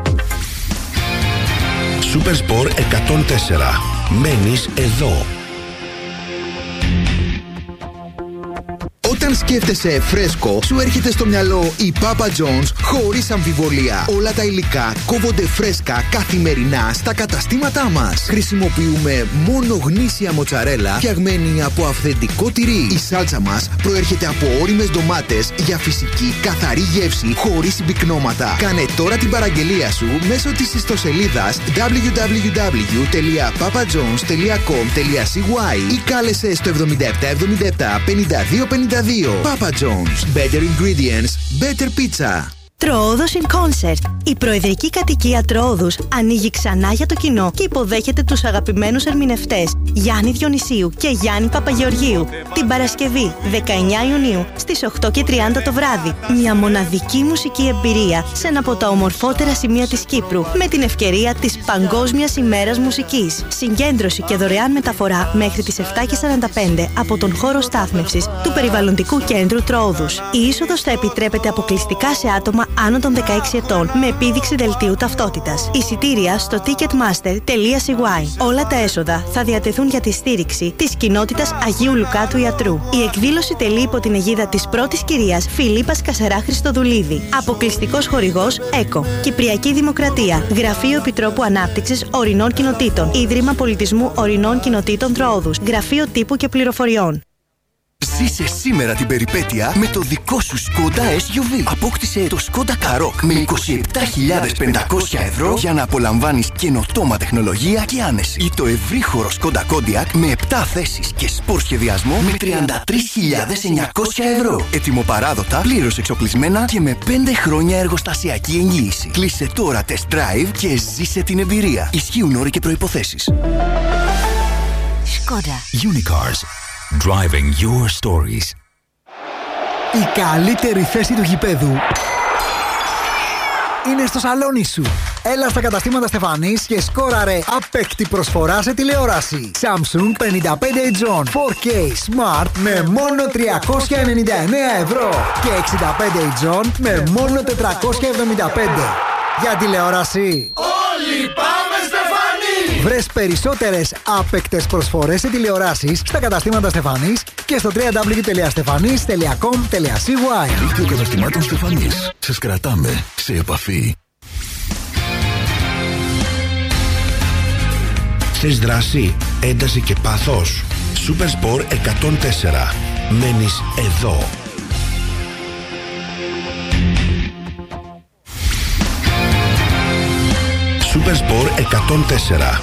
Super Sport 104. Μένεις εδώ. Όταν σκέφτεσαι φρέσκο, σου έρχεται στο μυαλό η Papa John's χωρίς αμφιβολία. Όλα τα υλικά κόβονται φρέσκα καθημερινά στα καταστήματά μας. Χρησιμοποιούμε μόνο γνήσια μοτσαρέλα φτιαγμένη από αυθεντικό τυρί. Η σάλτσα μας προέρχεται από ώριμες ντομάτες για φυσική καθαρή γεύση χωρίς συμπυκνώματα. Κάνε τώρα την παραγγελία σου μέσω της ιστοσελίδας www.papajohns.com.cy ή κάλεσε στο 7777 5252. Papa John's. Better ingredients, better pizza. Τροόδος in Concert. Η προεδρική κατοικία Τροόδους ανοίγει ξανά για το κοινό και υποδέχεται τους αγαπημένους ερμηνευτές Γιάννη Διονυσίου και Γιάννη Παπαγεωργίου την Παρασκευή 19 Ιουνίου στις 8:30 το βράδυ. Μια μοναδική μουσική εμπειρία σε ένα από τα ομορφότερα σημεία της Κύπρου με την ευκαιρία της Παγκόσμιας ημέρας μουσικής. Συγκέντρωση και δωρεάν μεταφορά μέχρι τις 7:45 από τον χώρο στάθμευσης του Περιβαλλοντικού Κέντρου Τροόδους. Η είσοδος θα επιτρέπεται αποκλειστικά σε άτομα άνω των 16 ετών με επίδειξη δελτίου ταυτότητας. Εισιτήρια στο ticketmaster.cy. Όλα τα έσοδα θα διατεθούν για τη στήριξη της κοινότητας Αγίου Λουκά του Ιατρού. Η εκδήλωση τελεί υπό την αιγίδα της πρώτης κυρίας Φιλίππας Κασερά Χριστοδουλίδη. Αποκλειστικός χορηγός ΕΚΟ. Κυπριακή Δημοκρατία. Γραφείο Επιτρόπου Ανάπτυξης Ορεινών Κοινοτήτων. Ίδρυμα Πολιτισμού Ορεινών Κοινοτήτων Τροόδους. Γραφείο Τύπου και Πληροφοριών. Ζήσε σήμερα την περιπέτεια με το δικό σου Skoda SUV. Απόκτησε το Skoda Karoq με 27.500 ευρώ για να απολαμβάνεις καινοτόμα τεχνολογία και άνεση. Ή το ευρύχωρο Skoda Kodiaq με 7 θέσεις και σπορ σχεδιασμό με 33.900 ευρώ. Ετοιμοπαράδοτα, πλήρως εξοπλισμένα και με 5 χρόνια εργοστασιακή εγγύηση. Κλείσε τώρα test drive και ζήσε την εμπειρία. Ισχύουν όροι και προϋποθέσεις. Skoda. Unicars. Driving your stories. Η καλύτερη θέση του γηπέδου είναι στο σαλόνι σου. Έλα στα καταστήματα Στεφανής και σκόραρε απέκτη προσφορά σε τηλεόραση. Samsung 55 inch 4K Smart με μόνο 399 ευρώ και 65 inch με μόνο 475. Για τηλεόραση όλοι πάμε Στεφανή! Βρες περισσότερες άπεκτες προσφορές σε τηλεοράσεις στα καταστήματα Στεφανής και στο www.stefanis.com.cy. Δίκτυο καταστημάτων Στεφανής. Σας κρατάμε σε επαφή. Θες δράση, ένταση και πάθος? Supersport 104. Μένεις εδώ. Supersport 104.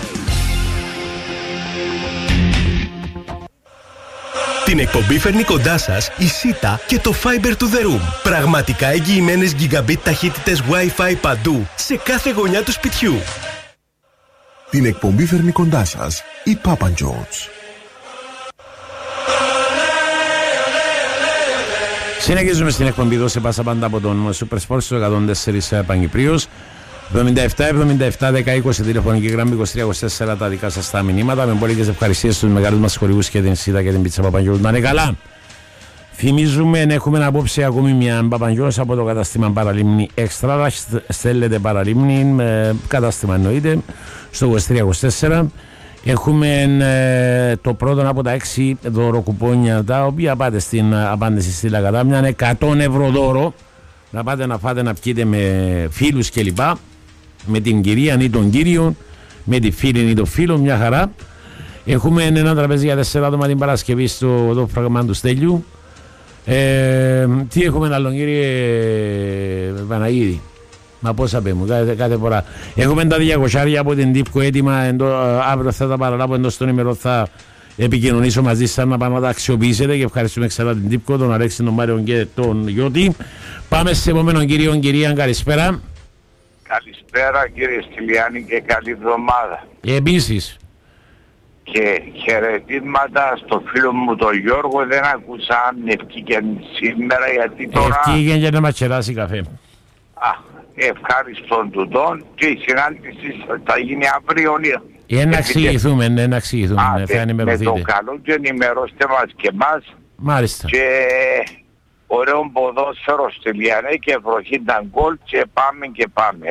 Την εκπομπή φέρνει κοντά σας η Sita και το Fiber to the Room. Πραγματικά εγγυημένες gigabit ταχύτητες Wi-Fi παντού, σε κάθε γωνιά του σπιτιού. Την εκπομπή φέρνει κοντά σας η Papa John's. Συνεχίζουμε στην εκπομπή εδώ σε πάσα πάντα από τον Super Sport στο 104 Παγκυπρίος. 77-77-10-20 τηλεφωνική γραμμή, 23-24 τα δικά σας τα μηνύματα. Με πολλές ευχαριστίες στους μεγάλους μας χορηγούς και την Σίδα και την Πίτσα Παπαγιώλου. Να είναι καλά. Θυμίζουμε, έχουμε απόψε ακόμη μια Παπαγιώλου από το κατάστημα Παραλίμνη Extra. Στέλνετε Παραλίμνη, κατάστημα εννοείται, στο 23-24. Έχουμε το πρώτο από τα 6 δωροκουπόνια, τα οποία πάτε στην απάντηση στη Λακατάμια. Είναι 100 ευρώ δώρο. Να πάτε να φάτε να πιείτε με φίλους κλπ. Με την κυρία ή τον κύριο, με τη φίλη ή τον φίλο, μια χαρά. Έχουμε ένα τραπέζι για 4 άτομα την Παρασκευή στο φράγμα του Στέλιου. Τι έχουμε άλλο, κύριε Παναγίδη? Μα πόσα πέμουν κάθε φορά. Έχουμε τα 200 από την Τύπκο έτοιμα. Αύριο θα τα παραλάβω, εντός των ημερών θα επικοινωνήσω μαζί σας να πάμε να τα αξιοποιήσετε. Και ευχαριστούμε ξανά την Τύπκο, τον Αλέξη, τον Μάριο και τον Γιώτη. Πάμε σε επόμενο κύριο, κυρία, καλησπέρα. Καλησπέρα κύριε Στυλιάνη και καλή εβδομάδα. Επίσης. Και χαιρετήματα στο φίλο μου τον Γιώργο, δεν άκουσα αν ευκήκε σήμερα γιατί τώρα... Ευκήκε για να μας κεράσει καφέ. Ευχαριστώ του τον και η συνάντηση θα γίνει αύριο. Να εξηγηθούμε, να εξηγηθούμε, θα ενημερωθείτε. Με το καλό και ενημερώστε μας και εμάς. Μάλιστα. Και ωραίο ποδόσφαιρο Στυλιανέ και βροχή τα γκολ και πάμε και πάμε.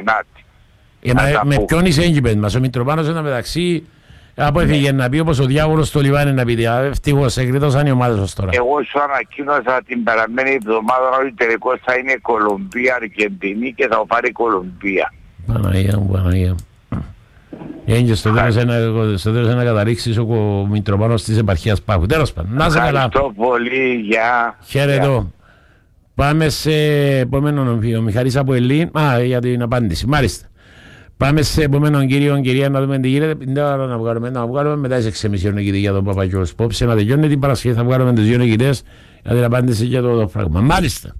Με ποιον είσαι έγκυπες μας, ο Μητροπάνος ένα μεταξύ απόφυγε να πει όπως ο διάβολος στο λιβάνι να πει. Ευτυχώς εγκρίτωσαν οι ομάδες ως τώρα. Εγώ σου ανακοίνωσα την περασμένη εβδομάδα ότι τελικώς θα είναι Κολομβία, Αργεντινή και θα πάρει Κολομβία. Παναγία μου, Παναγία μου. Και στο τέλος να καταλήξεις ο Μητροπάνος της επαρχίας Πάχου. Τέλος πάντων, να σε καλά. Ευχαριστώ πολύ, γεια. Χαίρετο. Πάμε σε επόμενο, ο Μιχαλής από Ελλήν. Για την απάντηση, μάλιστα. Πάμε σε επόμενο κύριο, κυρία, να δούμε τι γίνεται. Να βγάλουμε μετά τις 6.30 νικητή για τον Παπαγιώλου Πόψε. Να τελειώνει την Παρασκευή, θα βγάλουμε τους δύο νικητές για την απάντηση για το πράγμα. Μάλιστα.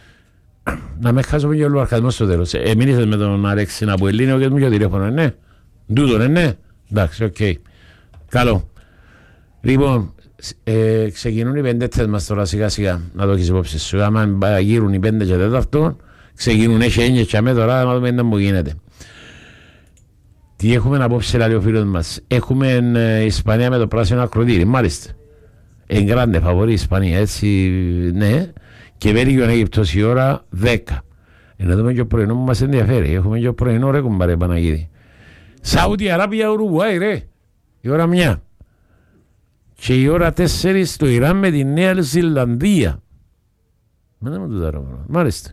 Να με χάσουμε και ο λογαριασμό στο τέλος. Μίλησες με τον Αλέξη από Ελλήνιο και μου για τηλέφωνο, ναι. Τούτον, ναι. Εντάξει, οκ. Καλό. Λοιπόν, ξεκινούν οι πεντέτες μας τώρα σιγά σιγά. Να το έχεις υπόψη σου. Άμα γύρουν οι 5 και 4, ξεκινούν, έχει έννοια και αμέ τώρα να δούμε τι γίνεται. Τι έχουμε απόψε, λέει ο φίλος μας. Έχουμε Ισπανία με το πράσινο ακροτήρι, μάλιστα. Εγκράντε, φαβορή Ισπανία, έτσι, ναι. Και Βέλγιο Αίγυπτος η ώρα 10. Να δούμε και ο πρωινό που μας ενδιαφέρει. Έχουμε και ο πρωινό, ρε κουμπάρε Παναγίδη. Σαούδη Αράβια, Ουρουγουάι, ρε. Η ώρα 1. Και η ώρα 4 στο Ιράν με τη Νέα Ζηλανδία. Μάλιστα.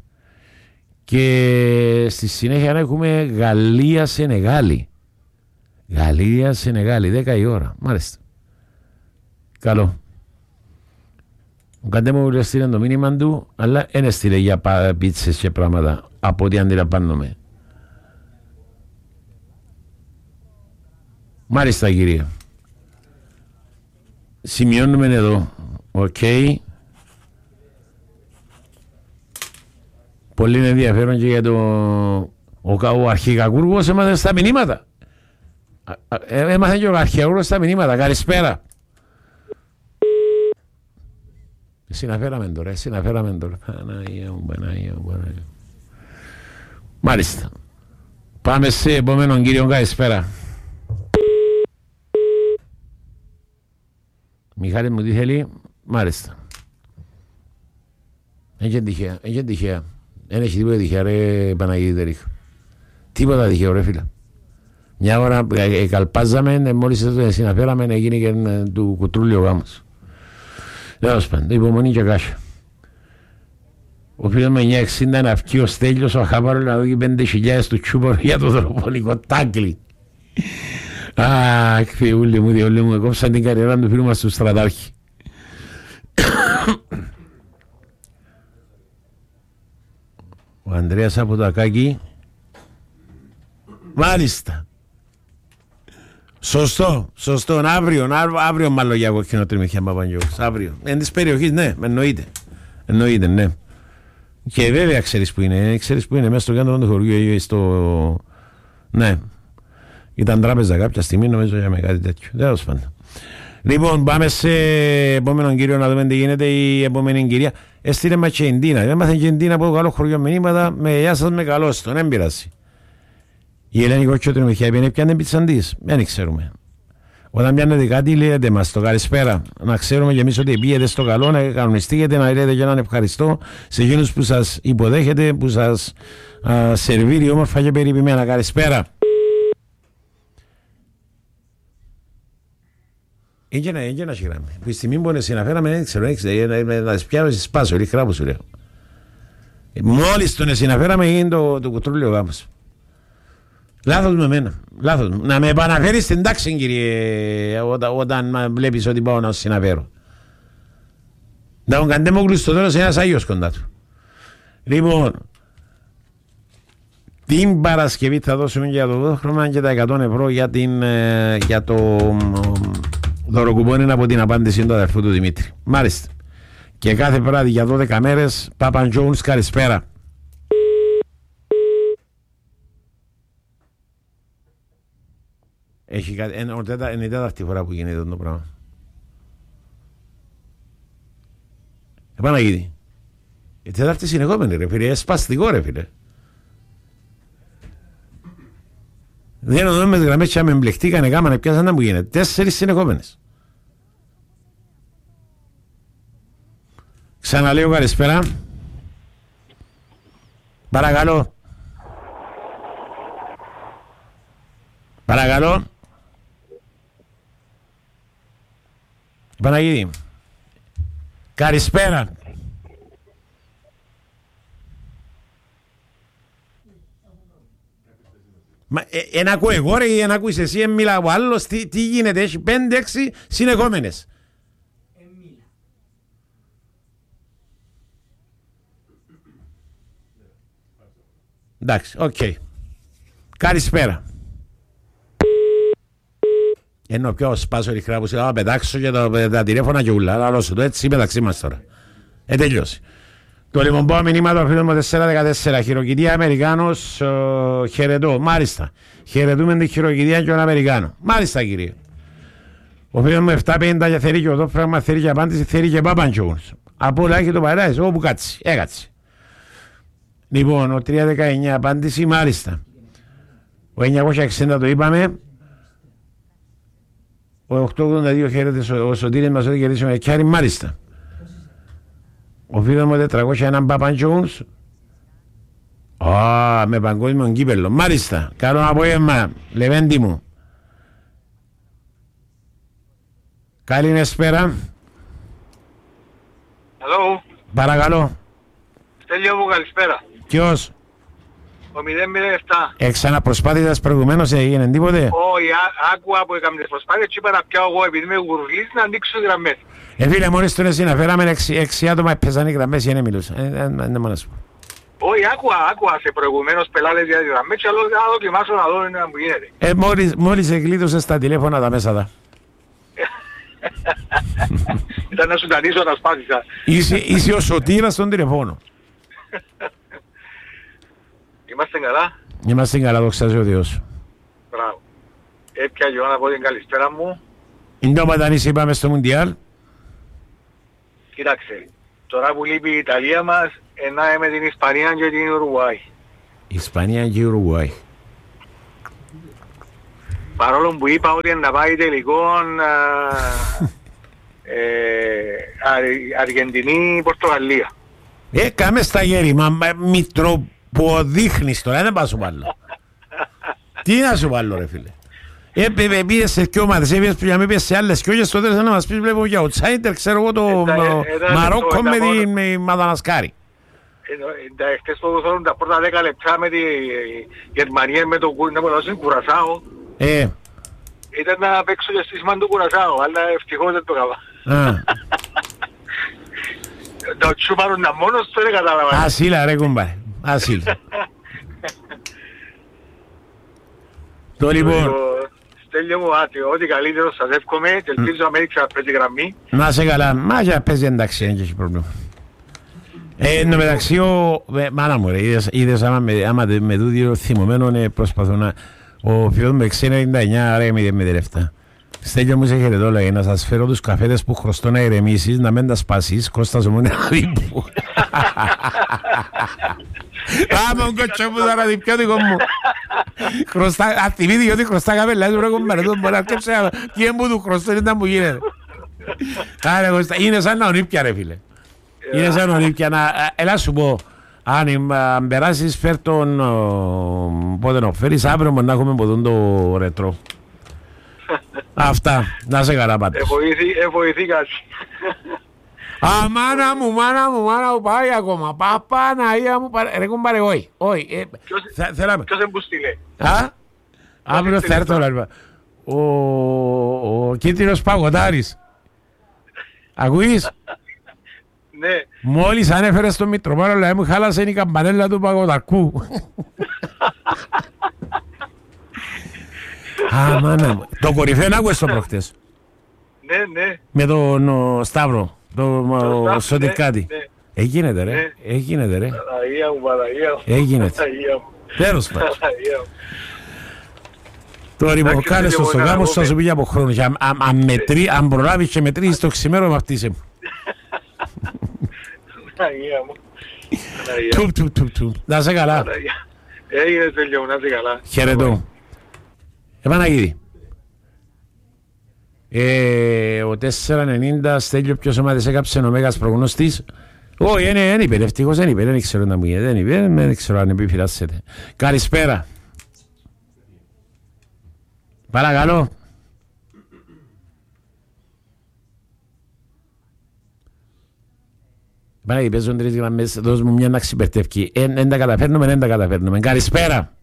Και στη συνέχεια έχουμε Γαλλία-Σενεγάλη. Γαλλία-Σενεγάλη, 10 η ώρα. Μάλιστα. Καλό. Ο Καντέ μου έστειλε το μήνυμα του, αλλά δεν έστειλε για πίτσες και πράγματα, από ό,τι αντιλαμβάνομαι. Μάλιστα, κύριε. Σημειώνουμε εδώ. Οκ. Πολύ ενδιαφέρον και για το... Ο αρχικακούργος έμαθε στα μηνύματα. Έμαθε και ο αρχικακούργος στα μηνύματα. Καλησπέρα. Συναφέραμε τώρα. Παναγία μου. Μάλιστα. Πάμε σε επόμενον κύριο, καλησπέρα. Μιχάλη μου τι θέλει, μάλιστα. Έγινε τυχαία. Δεν έχει τίποτα τυχαία ρε Παναγίδη Τερίχ. Τίποτα τυχαίο ρε φίλε. Μια ώρα καλπάζαμε, μόλις συναφέραμε έγινε και του κουτρούλι ο γάμος. Τέλος πάντων, υπομονή και κάσια. Ο φίλος με 960 να αυκεί ο Στέλιος, ο Αχάπαρο να δώσει 5.000 του Τσούπαρο για το δρομονικό τάκλι. Αχ, Θεούλη μου, διόλη μου, έκοψαν την καριέρα του φίλου μας του Στρατάρχη. Ο Ανδρέας από το Ακάκι. Μάλιστα. Σωστό. Αύριο μάλλον για κόκκινο τριμηθιά Παπαγιώκος. Αύριο. Εν της περιοχής, ναι, εννοείται, ναι. Και βέβαια ξέρεις που είναι, μέσα στο κέντρο του χωριού, ναι. Ήταν τράπεζα κάποια στιγμή, νομίζω για με κάτι τέτοιο. Τέλος πάντων. Λοιπόν, πάμε σε επόμενον κύριο να δούμε τι γίνεται. Η επόμενη κυρία έστειλε μας και η Ντίνα. Έμαθε και η Ντίνα από το καλό χωριό μηνύματα. Με γεια σας, με καλώς τον, δεν πειράζει. Η Ελένη Κότσιο Μιχαήλ πιάνε πιάνε πίτσαν της. Δεν ξέρουμε. Όταν πιάνετε κάτι λέτε μας το καλησπέρα. Να ξέρουμε και εμείς ότι πήγετε στο καλό, να κανονιστείτε, να λέτε και έναν ευχαριστώ σε εκείνους που σας υποδέχετε, που σας σερβίρει όμορφα και περιποιημένα. Καλησπέρα. Έγινε να σιγράμε. Που η στιγμή που συναφέραμε δεν ξέρω, να τις πιάνω στις σπάσω, ρίχρα που σου λέω. Μόλις τον συναφέραμε είναι το κουτρούλιο γάμος. Λάθος με εμένα. Να με επαναφέρεις στην τάξη, κύριε, όταν βλέπεις ότι πάω να σου συναφέρω. Να τον καντέ μου κλειστό τέλος ένας Άγιος κοντά του. Λοιπόν, την Παρασκευή θα δώσουμε για το δόχρωμα και τα 100 ευρώ για το δωροκουπόνι από την απάντηση του αδερφού του Δημήτρη. Μάλιστα. Και κάθε βράδυ για 12 μέρες, Πάπα Τζόουνς, καλησπέρα. Είναι η τέταρτη φορά που γίνεται το πράγμα. Επαναγίδη. Η τέταρτη συνεχόμενη ρε φίλε, σπαστικό ρε φίλε. Δεν οδούμε με τις γραμμές και με μπλεχτήκανε κάμανε πιάσαν να μου γίνεται. 4 συνεχόμενες. Ξαναλέω καλησπέρα. Παρακαλώ. Παναγίδη. Καλησπέρα. Εν ακούω εγώ ρε, εν ακούεις εσύ, εν μιλάω ο άλλος, τι γίνεται, έχει 5-6 συνεχόμενες. Εντάξει, οκ. Καλησπέρα. Ενώ πιο σπάσω ριχρά που να πετάξω και τα τηλέφωνα και ούλα, αλλά σου το έτσι μεταξύ μας τώρα. Τελειώσει. Το λιμομπό μηνύμα του φίλου μου 414. Χειροκητία Αμερικάνος, χαιρετώ. Μάλιστα. Χαιρετούμε την χειροκητία και ο Αμερικάνο. Μάλιστα κύριε. Ο φίλος μου 750 για θέλει και ο πράγμα θέλει και απάντηση, θέλει και Παπαντζόουνς. Από όλα έχει το παράδεισ, όπου κάτσει. Έκατσε. Λοιπόν, ο 319 απάντηση, μάλιστα. Ο 960 το είπαμε. Ο 882 χαίρεται ο Σωτήρης μας ότι κερδίσουμε κιάρι, μάλιστα. Ο φίλος μου 401 Παπαντζόουνς. Με παγκόσμιο κύπελλο. Μάλιστα. Καλό απόγευμα, Λεβέντη μου. Καλησπέρα. Hello. Παρακαλώ. Στέλιο μου, καλησπέρα. Ποιος? Ο 007. Ξαναπροσπάθησες προηγουμένως, έγινε τίποτε? Όχι, άκουα που έκαμε τις προσπάθειες και είπα να πιάω εγώ επειδή είμαι γουρλής να ανοίξω τις γραμμές. Φίλε, μόλις τον εσύ να φέραμε 6 άτομα έπαιζαν οι γραμμές και δεν μιλούσα. Δεν μόνο σου πω. Όχι, άκουα σε προηγουμένως πελάτες για τις γραμμές και άλλο να δοκιμάσω να δω να μου γίνεται. Μόλις εγκλείδωσες τα τηλέφωνα τα μέσα τα. Ήταν να σου τανίσω να σπάθησα. Είσαι ο Σωτήρας στον τηλεφώνο. Είμαστε καλά. Είμαστε καλά, δοξάζει ο Θεός. Μπράβο. Έπια και εγώ να πω την καλησπέρα μου. Είναι το Πατανής είπαμε στο Μουντιάλ. Κοίταξε, Τώρα που λείπει η Ιταλία μας, ενάμε με την Ισπανία και την Ουρουάη. Ισπανία και Ουρουάη. Παρόλο που είπα ότι να πάει τελικό Αργεντινή-Πορτογαλία. Κάμε στα γέρι, μα μητροποδείχνεις τώρα, δεν πάω σου βάλω. Τι να σου βάλω ρε φίλε. Πήγες σε δυο ομάδες, πήγες σε άλλες και στο τέλος να μας πεις βλέπω για outsider, ξέρω εγώ το Μαρόκο με τη Μαδανασκάρη. Χτες το δώσουν τα πρώτα 10 λεπτά με τη Γερμανία με το Κουρασάο. Ήταν να παίξω και στήσιμαν του Κουρασάο, αλλά ευτυχώς δεν το έκανα. Το τσούπαρουν να μόνος του δεν κατάλαβα. Ασύλα ρε κουμπάρε, ασύλα. Το λοιπόν... Στέλιο μου, ό,τι καλύτερο σας εύχομαι και ελπίζω να μην ξαναπέζει γραμμή. Να σε καλά, μα για παίζει εντάξει, δεν έχει πρόβλημα. Εν τω μεταξύ, μάνα μου ρε, είδες άμα με τούτο θυμωμένο προσπαθώ να... Ο φίλος μου 699 ρε με λεφτά. Στέλιο μου σε χαιρετώ, λέει, να σας φέρω τους καφέδες που χρωστώ να ηρεμήσεις, να μην τα σπάσεις, Κώστας μου είναι αδίπου. Άμα ο κοτσό μου θα ραδί πιο δικό μου. Ατιμίδη ότι χρωστά καφέ, λέει, πρέπει να το μπορεί να σκέψει και μου του χρωστώ, ήταν που γίνεται. Άρα Κώστα, είναι σαν να ονύπια ρε φίλε. Είναι σαν να ονύπια να... Έλα σου πω, αν περάσεις φέρ τον... Πότε να φέρεις αύριο να έχουμε ποτούν το ρετρό. Αυτά, να σε καλά πάντως. Βοηθεί κάτι. Μάνα μου, πάει ακόμα. Παναγία μου, ρε κουμπάρε, όχι. Ποιος εμπουστήλε. Αύριο θα έρθω, λάρμα. Ο κίτρινος Παγωτάρης. Ακούεις? Ναι. Μόλις ανέφερε στο Μητροπάνο, λέει μου χάλασε η καμπανέλα του Παγωταρκού. Μάνα μου. Το κορυφαίο να άκουες το προχτές. Ναι. Με τον Σταύρο, το Σωτικάτη. Έγινεται ρε. Παναγία μου. Έγινεται. Τέλος πάντων. Το ρημοκάλες στο γάμο σου θα σου πήγε από χρόνο. Αν προλάβεις και μετρήσεις το ξημέρωμα αυτήσε μου. Να σε καλά. Έγινε τέλειο, να σε καλά. Χαιρετώ. Επαναγίδη. Ο 490 Στέλιο ποιος ομάδες έκαψε ο Μέγας προγνωστής. Όχι, δεν είπε, ευτυχώς δεν είπε, δεν ξέρω να μου γίνει, δεν είπε, δεν ξέρω αν επιφυλάσσεται. Καλησπέρα. Παρακαλώ. Παναγίδη, παίζουν τρεις γραμμές, δώσ' μου μια να ξυπερτεύκει. Εν τα καταφέρνουμε. Καλησπέρα.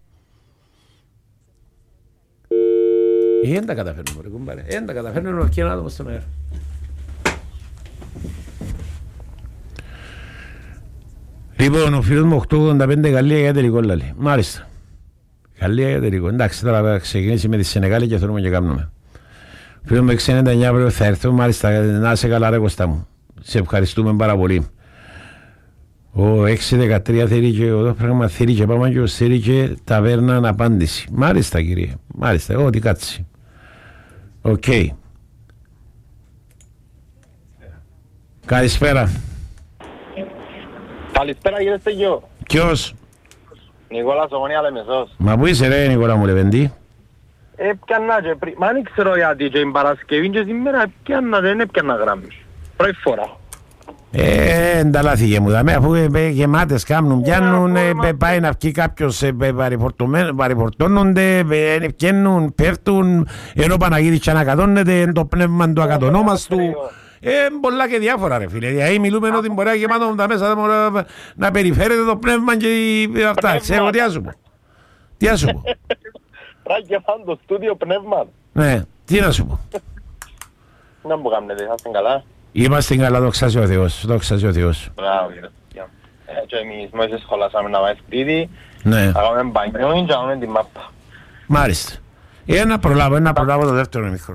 Δεν τα καταφέρνουμε, ρε κουμπάρε. Δεν τα καταφέρνουμε και ένα άτομο στον αέρα. Λοιπόν, ο φίλος μου 885 Γαλλία για τελικό λαλή. Μάλιστα. Γαλλία για τελικό. Εντάξει, τώρα ξεκινήσει με τη Σενεγάλη και θέλουμε και κάνουμε. Φίλος μου 699 αύριο θα έρθω. Μάλιστα, να είσαι καλά ρε Κωστά μου. Σε ευχαριστούμε πάρα πολύ. Ο 613 θέλει και ο πράγμα θέλει και πάμε και ο θέλει και ταβέρνα να απάντηση. Μάλιστα κύριε. Μάλιστα, εγώ τι κάτσει. Οκ. Καλησπέρα. Καλησπέρα κύριε Στεγιό. Ποιος? Νικόλας Ομονία Λεμεσός. Μα πού είσαι ρε Νικόλα μου Λεβεντή? Έπιανα και πριν. Μα δεν ξέρω γιατί και η Παρασκευή και σήμερα έπιανα, δεν έπιανα γράμμις. Πρώτη φορά. Τα λάθη μου δαμε, αφού γεμάτες κάμνουν, πιάνουν, πάει να βγει κάποιος παρεφορτώνονται, πιάνουν, πέφτουν, ενώ Παναγίδης και ανακατώνεται το πνεύμα του ακατονόμαστου. Πολλά και διάφορα ρε φίλε, δηλαδή μιλούμε ότι μπορεί να γεμάτω τα μέσα να περιφέρεται το πνεύμα και αυτά, ξέρω τι άσου πω. Τι άσου πω. Ράγια πάνω το στούντιο πνεύμα. Ναι, τι να σου πω. Να μου κάνετε, θα είστε καλά. Είμαστε καλά, δόξα σε ο Θεός, δόξα σε ο Θεός. Μπράβο κύριε. Και εμείς μόλις σχολάσαμε να πάει σπίτι, θα κάνουμε μπανιό και κάνουμε την μάπα. Μάλιστα. Να προλάβω το δεύτερο μικρό.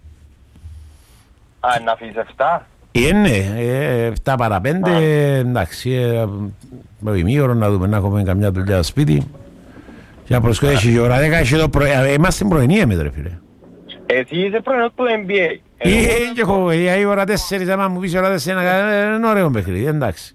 Να αφήσεις 7. Ναι, 7 παρά 5, εντάξει, με ημίωρο να δούμε να έχουμε καμιά δουλειά σπίτι. Για προσκόντες η ώρα 10, είμαστε πρωινή εμείς ρε φίλε. Εσύ είσαι πρωινός του NBA. Και έχω η ώρα 4, άμα μου πεις η ώρα 4 είναι ωραίο παιχνίδι, εντάξει.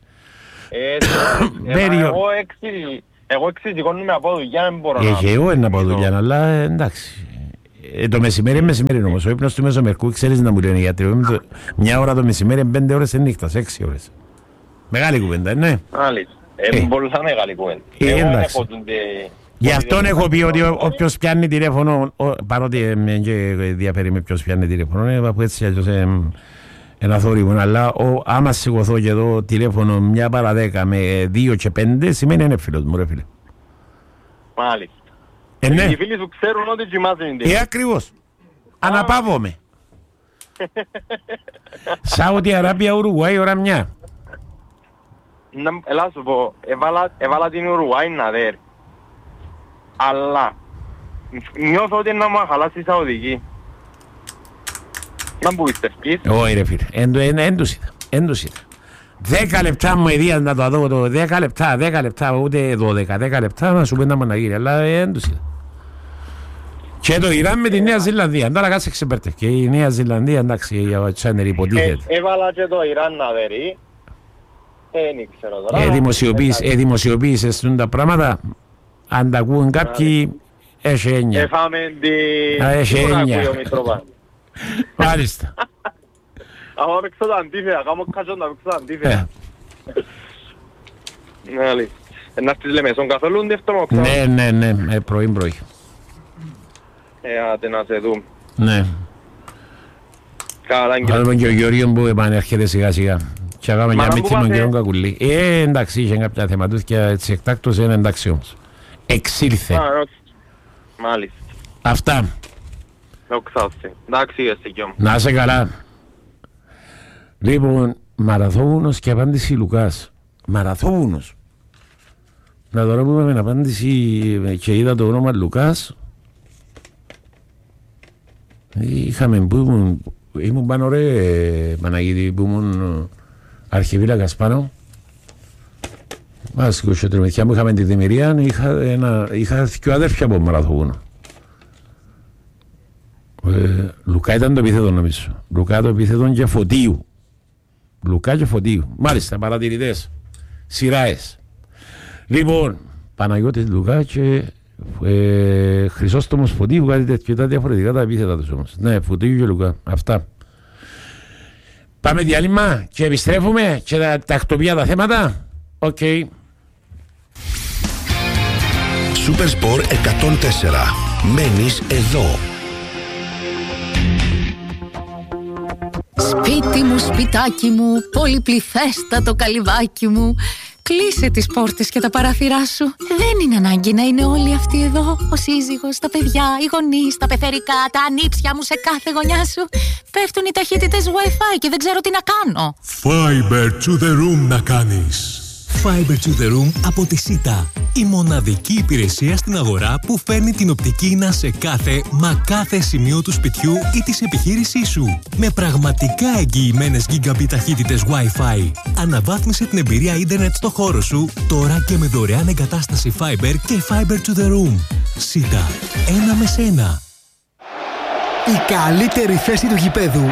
Εγώ εξειδικώνομαι από δουλειά, δεν μπορώ να... Και εγώ είναι από δουλειά, αλλά εντάξει. Το μεσημέρι είναι μεσημέρι όμως, ο ύπνος του Μεσομερκού, ξέρεις να μου λένε οι γιατροί, μια ώρα το μεσημέρι, 5 ώρες είναι νύχτα, 6 ώρες. Μεγάλη κουβέντα, ναι. Πολλά μεγάλη κουβέντα. Εντάξει. Γι' αυτόν έχω πει ότι όποιος πιάνει τηλέφωνο, παρότι διαφέρει με ποιος πιάνει τηλέφωνο, από έτσι αλλιώς ένα θόρυβο, αλλά άμα σηκωθώ και δω τηλέφωνο μια παρά 10 με 2 και 5, σημαίνει είναι φίλος μου, ρε φίλε. Μάλιστα. Ναι. Οι φίλοι σου ξέρουν ότι κοιμάζονται. Ακριβώς. Αναπαύομαι. Σαούδη Αράβια, Ουρουγουάη, ώρα μια. Έλα σου πω, έβαλα την Ουρουγουάη να δέρει. Αλλά νιώθω ότι να μου χαλάσει η Σαουδική. Να μου πιστεύεις. Όχι ρε φίλε, έντους είδα. 10 λεπτά μου εδίας να το δω, 10 λεπτά, ούτε 12, 10 λεπτά να σου πει να μου αναγύρει, αλλά έντους είδα. Και το Ιράν με τη Νέα Ζηλανδία, τώρα κάτσε ξεπέρτε. Και η Νέα Ζηλανδία, εντάξει, η Τσάνερ υποτίθεται. Έβαλα και το Ιράν να δερεί. Δεν ξέρω τώρα. Δημοσιοποίησες τα πράγματα, αν τα ακούουν κάποιοι, έχει έννοια. Εφάμε την Μητροπάνη. Μάλιστα. Άμα παίξω τα αντίθετα, κάμω κάτσον να παίξω τα αντίθετα. Να στις λέμε, στον καθόλου δεύτερο οκτώ. Ναι, πρωί. Άντε να σε δούμε. Ναι. Καλά και ο Γεωργίον που επανέρχεται σιγά σιγά. Και αγάμε μια μύτη με τον κύριο Κακουλή. Εντάξει, είχε κάποια θεματούθηκια έτσι εκτάκτως, είναι εντάξει όμως. Εξήλθε. Μάλιστα. Αυτά. Εντάξει, είστε κι όμως. Να είσαι καλά. Λοιπόν, Μαραθώουνος και απάντηση Λουκάς. Μαραθώουνος. Να τώρα που είπαμε απάντηση και είδα το όνομα Λουκάς. Είχαμε που ήμουν πάνω ρε Παναγίδη, που ήμουν αρχιβίλακας πάνω. Μας και τριμεθιά μου είχαμε τη δημιουργία, είχα δύο αδέρφια από Μαραθώουνο. Λουκά ήταν το επίθετο νομίζω. Λουκά το επίθετο και Φωτίου. Λουκά και Φωτίου. Μάλιστα, παρατηρητές. Σειράες. Λοιπόν, Παναγιώτης Λουκά και Χρυσόστομος Φωτίου, κάτι τέτοιο. Ήταν διαφορετικά τα επίθετα τους όμως. Ναι, Φωτίου και Λουκά. Αυτά. Πάμε διάλειμμα και επιστρέφουμε και τα τακτοποιία τα θέματα. Οκ. Supersport 104. Μένεις εδώ. Σπίτι μου, σπιτάκι μου, πολυπληθέστατο καλυβάκι μου. Κλείσε τις πόρτες και τα παράθυρά σου. Δεν είναι ανάγκη να είναι όλοι αυτοί εδώ. Ο σύζυγος, τα παιδιά, οι γονείς, τα πεθερικά, τα ανήψια μου σε κάθε γωνιά σου. Πέφτουν οι ταχύτητες Wi-Fi και δεν ξέρω τι να κάνω. Fiber to the room να κάνεις. Fiber to the room από τη Sita. Η μοναδική υπηρεσία στην αγορά που φέρνει την οπτική ίνα σε κάθε σημείο του σπιτιού ή της επιχείρησής σου. Με πραγματικά εγγυημένες gigabit ταχύτητες Wi-Fi. Αναβάθμισε την εμπειρία ίντερνετ στο χώρο σου τώρα και με δωρεάν εγκατάσταση Fiber και Fiber to the room. Sita. Ένα με σένα. Η καλύτερη θέση του γηπέδου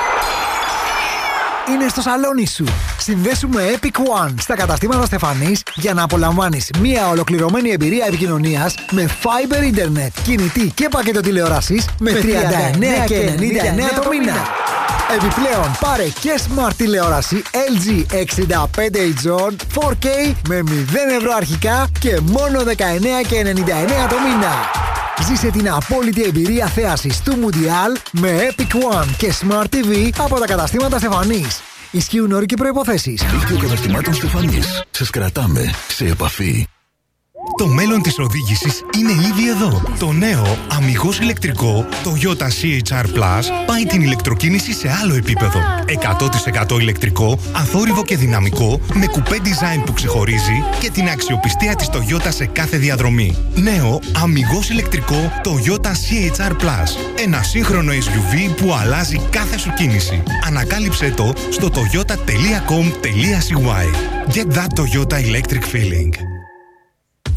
είναι στο σαλόνι σου. Συνδέσου με Epic One στα καταστήματα Στεφανής για να απολαμβάνεις μια ολοκληρωμένη εμπειρία επικοινωνίας με Fiber Internet, κινητή και πακέτο τηλεόρασης με 39 και 99 το μήνα. Επιπλέον πάρε και smart τηλεόραση LG 65 inch 4K με 0 ευρώ αρχικά και μόνο 19 και 99 το μήνα. Ζήσε την απόλυτη εμπειρία θέασης του Mundial με Epic One και Smart TV από τα καταστήματα Στεφανής. Ισχύουν όροι και προϋποθέσεις. Δίκτυο καταστημάτων Στεφανής. Σας κρατάμε σε επαφή. Το μέλλον της οδήγησης είναι ήδη εδώ. Το νέο αμιγώς ηλεκτρικό Toyota CHR Plus πάει την ηλεκτροκίνηση σε άλλο επίπεδο. 100% ηλεκτρικό, αθόρυβο και δυναμικό, με κουπέ design που ξεχωρίζει και την αξιοπιστία της Toyota σε κάθε διαδρομή. Νέο αμιγώς ηλεκτρικό Toyota CHR Plus. Ένα σύγχρονο SUV που αλλάζει κάθε σου κίνηση. Ανακάλυψέ το στο toyota.com.cy. Get that Toyota electric feeling.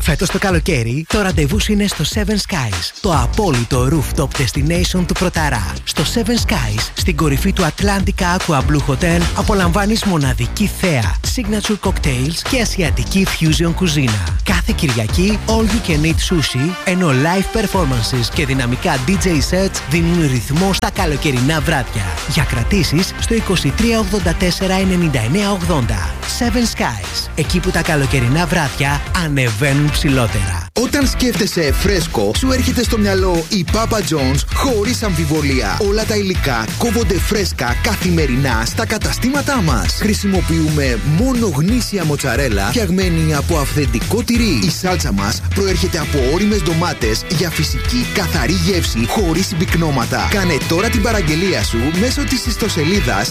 Φέτος το καλοκαίρι, το ραντεβού είναι στο Seven Skies, το απόλυτο rooftop destination του Πρωταρά. Στο Seven Skies, στην κορυφή του Atlantica Aqua Blue Hotel, απολαμβάνεις μοναδική θέα, signature cocktails και ασιατική fusion κουζίνα. Κάθε Κυριακή, all you can eat sushi, ενώ live performances και δυναμικά DJ sets δίνουν ρυθμό στα καλοκαιρινά βράδια. Για κρατήσεις στο 2384 99 80. Seven Skies, εκεί που τα καλοκαιρινά βράδια ανεβαίνουν ψηλότερα. Όταν σκέφτεσαι φρέσκο, σου έρχεται στο μυαλό η Papa John's χωρίς αμφιβολία. Όλα τα υλικά κόβονται φρέσκα καθημερινά στα καταστήματά μας. Χρησιμοποιούμε μόνο γνήσια μοτσαρέλα φτιαγμένη από αυθεντικό τυρί. Η σάλτσα μας προέρχεται από ώριμες ντομάτες για φυσική καθαρή γεύση χωρίς συμπυκνώματα. Κάνε τώρα την παραγγελία σου μέσω της ιστοσελίδας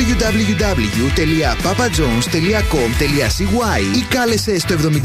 www.papajohns.com.cy ή κάλεσε στο 7777 52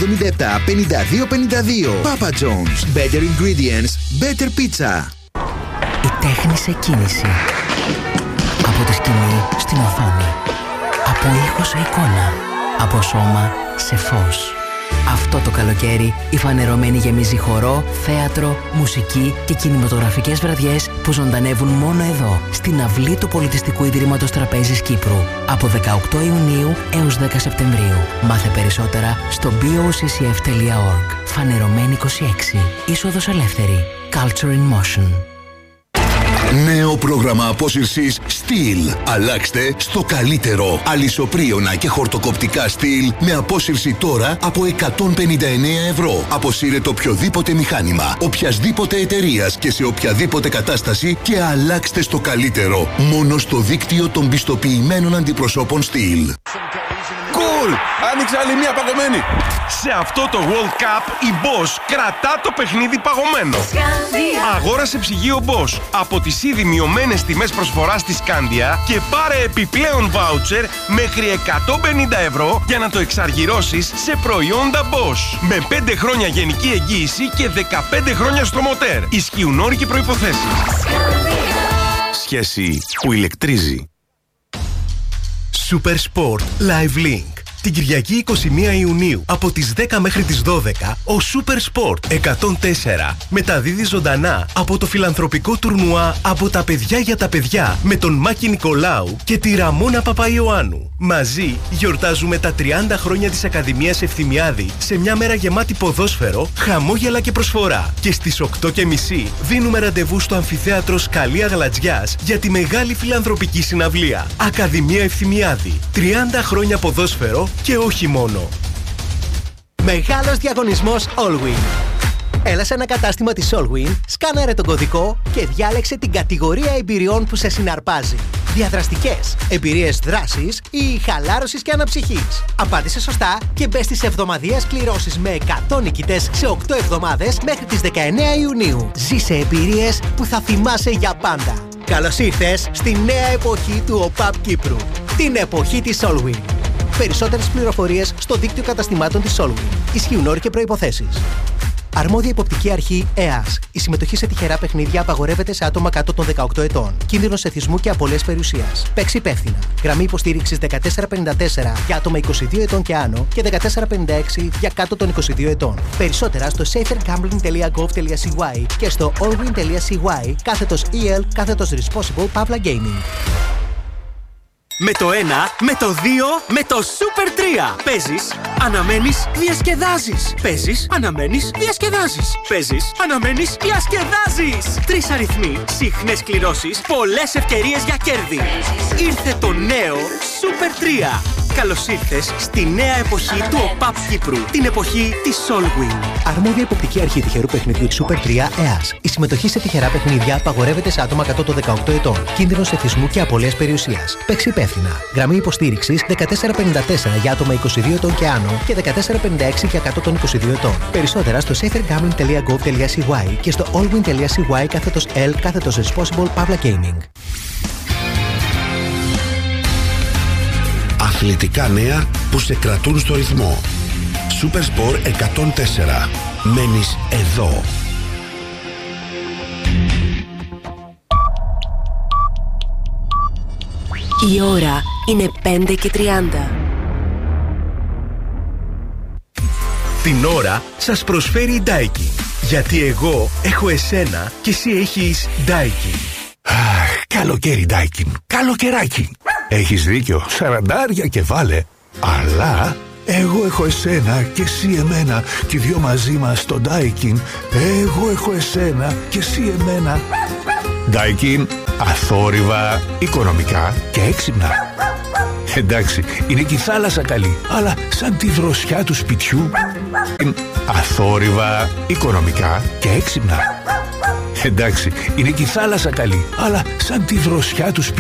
52. Papa John's. Better ingredients, better pizza. Η τέχνη σε κίνηση. Από τη σκηνή στην οθόνη. Από ήχο σε εικόνα. Από σώμα σε φως. Αυτό το καλοκαίρι η Φανερωμένη γεμίζει χορό, θέατρο, μουσική και κινηματογραφικές βραδιές που ζωντανεύουν μόνο εδώ, στην αυλή του Πολιτιστικού Ιδρύματος Τραπέζης Κύπρου. Από 18 Ιουνίου έως 10 Σεπτεμβρίου. Μάθε περισσότερα στο boccf.org. Φανερωμένη 26. Είσοδος ελεύθερη. Culture in Motion. Νέο πρόγραμμα απόσυρσης Steel. Αλλάξτε στο καλύτερο. Αλυσοπρίωνα και χορτοκοπτικά Steel με απόσυρση τώρα από 159 ευρώ. Αποσύρετε οποιοδήποτε μηχάνημα, οποιασδήποτε εταιρείας και σε οποιαδήποτε κατάσταση και αλλάξτε στο καλύτερο. Μόνο στο δίκτυο των πιστοποιημένων αντιπροσώπων Steel. Cool! Άνοιξε άλλη μία παγωμένη! Σε αυτό το World Cup η Bosch κρατά το παιχνίδι παγωμένο. Αγόρασε ψυγείο Bosch από τις ήδη μειωμένες τιμές προσφοράς της Scandia και πάρε επιπλέον voucher μέχρι 150 ευρώ για να το εξαργυρώσεις σε προϊόντα Bosch. Με 5 χρόνια γενική εγγύηση και 15 χρόνια στο μοτέρ. Ισχύουν όροι και προϋποθέσεις. Σχέση που ηλεκτρίζει. Super Sport Live Link. Την Κυριακή 21 Ιουνίου από τις 10 μέχρι τις 12 ο Super Sport 104 μεταδίδει ζωντανά από το φιλανθρωπικό τουρνουά από τα παιδιά για τα παιδιά με τον Μάκη Νικολάου και τη Ραμόνα Παπαϊωάννου. Μαζί γιορτάζουμε τα 30 χρόνια της Ακαδημίας Ευθυμιάδη σε μια μέρα γεμάτη ποδόσφαιρο, χαμόγελα και προσφορά. Και στις 8:30 δίνουμε ραντεβού στο Αμφιθέατρο Σκαλία Γλατζιάς για τη μεγάλη φιλανθρωπική συναυλία. Ακαδημία Ευθυμιάδη. 30 χρόνια ποδόσφαιρο και όχι μόνο. Μεγάλος διαγωνισμός Allwyn. Έλα σε ένα κατάστημα της Allwyn, σκάναρε τον κωδικό και διάλεξε την κατηγορία εμπειριών που σε συναρπάζει. Διαδραστικές, εμπειρίες δράσης ή χαλάρωσης και αναψυχής. Απάντησε σωστά και μπες στις εβδομαδιαίες κληρώσεις με 100 νικητές σε 8 εβδομάδες μέχρι τις 19 Ιουνίου. Ζήσε εμπειρίες που θα θυμάσαι για πάντα. Καλώς ήρθες στη νέα εποχή του ΟΠΑΠ Κύπρου. Την εποχή της Allwyn. Περισσότερες πληροφορίες στο δίκτυο καταστημάτων της Allwyn. Ισχύουν όροι και προϋποθέσεις. Αρμόδια υποπτική αρχή ΕΑΣ. Η συμμετοχή σε τυχερά παιχνίδια απαγορεύεται σε άτομα κάτω των 18 ετών. Κίνδυνος εθισμού και απώλειας περιουσίας. Παίξει υπεύθυνα. Γραμμή υποστήριξης 1454 για άτομα 22 ετών και άνω και 1456 για κάτω των 22 ετών. Περισσότερα στο safergambling.gov.cy και στο allwyn.cy/EL/responsible Pavla Gaming. Με το 1, με το 2, με το Super 3. Παίζεις, αναμένεις, διασκεδάζεις. Παίζεις, αναμένεις, διασκεδάζεις. Παίζεις, αναμένεις, διασκεδάζεις. 3 αριθμοί, συχνές κληρώσεις, πολλές ευκαιρίες για κέρδη. Ήρθε το νέο Super 3. Καλώς ήρθες στη νέα εποχή του ΟΠΑΠ Κύπρου. Την εποχή της Allwyn. Αρμόδια υποπτική αρχή τυχερού παιχνιδιού της Super 3 ΕΑΣ. Η συμμετοχή σε τυχερά παιχνίδια απαγορεύεται σε άτομα κάτω των 18 ετών. Κίνδυνος εθισμού και απώλειας περιουσίας. Παίξει υπεύθυνα. Γραμμή υποστήριξης 1454 για άτομα 22 ετών και άνω και 1456 για κάτω των 22 ετών. Περισσότερα στο safergambling.gov.cy και στο allwyn.cy/L/responsible Pavla Gaming. Αθλητικά νέα που σε κρατούν στο ρυθμό. Super Sport 104. Μένεις εδώ. Η ώρα είναι 5:30. Την ώρα σας προσφέρει η Daikin. Γιατί εγώ έχω εσένα και εσύ έχεις Daikin. Καλοκαίρι Daikin, καλοκαιράκι. Έχεις δίκιο, 40 και βάλε. Αλλά εγώ έχω εσένα και εσύ εμένα. Και οι δυο μαζί μας στο Daikin. Εγώ έχω εσένα και εσύ εμένα. Daikin, αθόρυβα, οικονομικά και έξυπνα. Εντάξει, είναι και η θάλασσα καλή, αλλά σαν τη δροσιά του σπιτιού. Αθόρυβα, οικονομικά και έξυπνα. Εντάξει, είναι και η θάλασσα καλή, αλλά σαν τη δροσιά του σπιτιού.